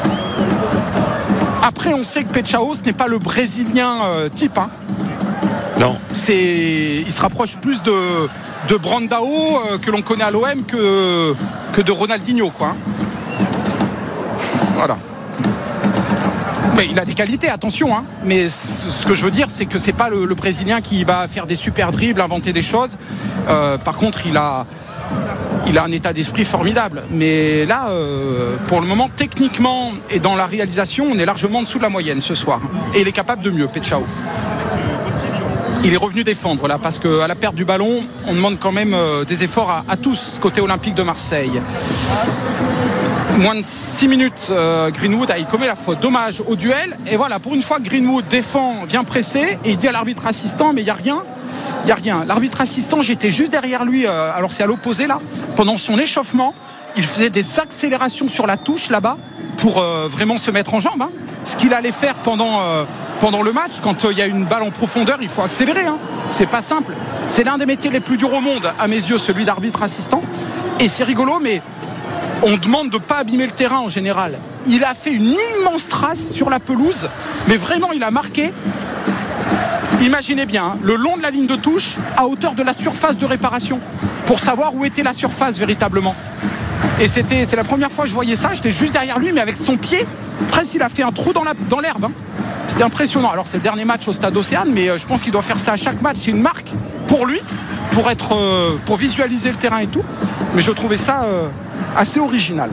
Speaker 1: Après, on sait que Pechao, ce n'est pas le Brésilien euh, type. Hein.
Speaker 3: Non.
Speaker 1: C'est, il se rapproche plus de, de Brandao euh, que l'on connaît à l'O M que, que de Ronaldinho, quoi. Hein. Voilà. Mais il a des qualités, attention. Hein. Mais ce que je veux dire, c'est que c'est pas le, le Brésilien qui va faire des super dribbles, inventer des choses. Euh, par contre, il a... Il a un état d'esprit formidable. Mais là, euh, pour le moment, techniquement et dans la réalisation, on est largement en dessous de la moyenne ce soir. Et il est capable de mieux, Pechao. Il est revenu défendre là, parce qu'à la perte du ballon, on demande quand même euh, des efforts à, à tous, côté Olympique de Marseille. Moins de six minutes, euh, Greenwood, ah, il commet la faute. Dommage au duel. Et voilà, pour une fois, Greenwood défend, vient presser, et il dit à l'arbitre assistant, mais il n'y a rien. Il n'y a rien. L'arbitre assistant, j'étais juste derrière lui, euh, alors c'est à l'opposé là, pendant son échauffement, il faisait des accélérations sur la touche là-bas pour euh, vraiment se mettre en jambe. Hein. Ce qu'il allait faire pendant, euh, pendant le match, quand il euh, y a une balle en profondeur, il faut accélérer. Hein. C'est pas simple. C'est l'un des métiers les plus durs au monde, à mes yeux, celui d'arbitre assistant. Et c'est rigolo, mais on demande de ne pas abîmer le terrain en général. Il a fait une immense trace sur la pelouse, mais vraiment, il a marqué. Imaginez bien, hein, le long de la ligne de touche, à hauteur de la surface de réparation, pour savoir où était la surface véritablement. Et c'était, c'est la première fois que je voyais ça. J'étais juste derrière lui, mais avec son pied, presque il a fait un trou dans, la, dans l'herbe. Hein. C'était impressionnant. Alors c'est le dernier match au Stade Océane, mais euh, je pense qu'il doit faire ça à chaque match. C'est une marque pour lui, pour être, euh, pour visualiser le terrain et tout. Mais je trouvais ça euh, assez original.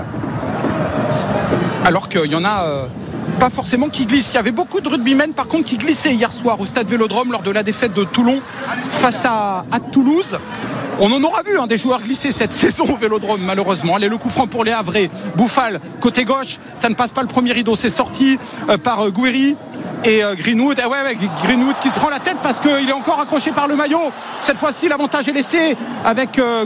Speaker 1: Alors qu'il y en a euh, pas forcément qui glissent. Il y avait beaucoup de rugbymen par contre qui glissaient hier soir au Stade Vélodrome lors de la défaite de Toulon face à, à Toulouse. On en aura vu hein, des joueurs glisser cette saison au Vélodrome malheureusement. Allez, le coup franc pour les Havrais. Bouffal, côté gauche, ça ne passe pas le premier rideau. C'est sorti euh, par euh, Gouiri et euh, Greenwood. Eh ouais, ouais, Greenwood qui se prend la tête parce qu'il est encore accroché par le maillot. Cette fois-ci, l'avantage est laissé avec... Euh,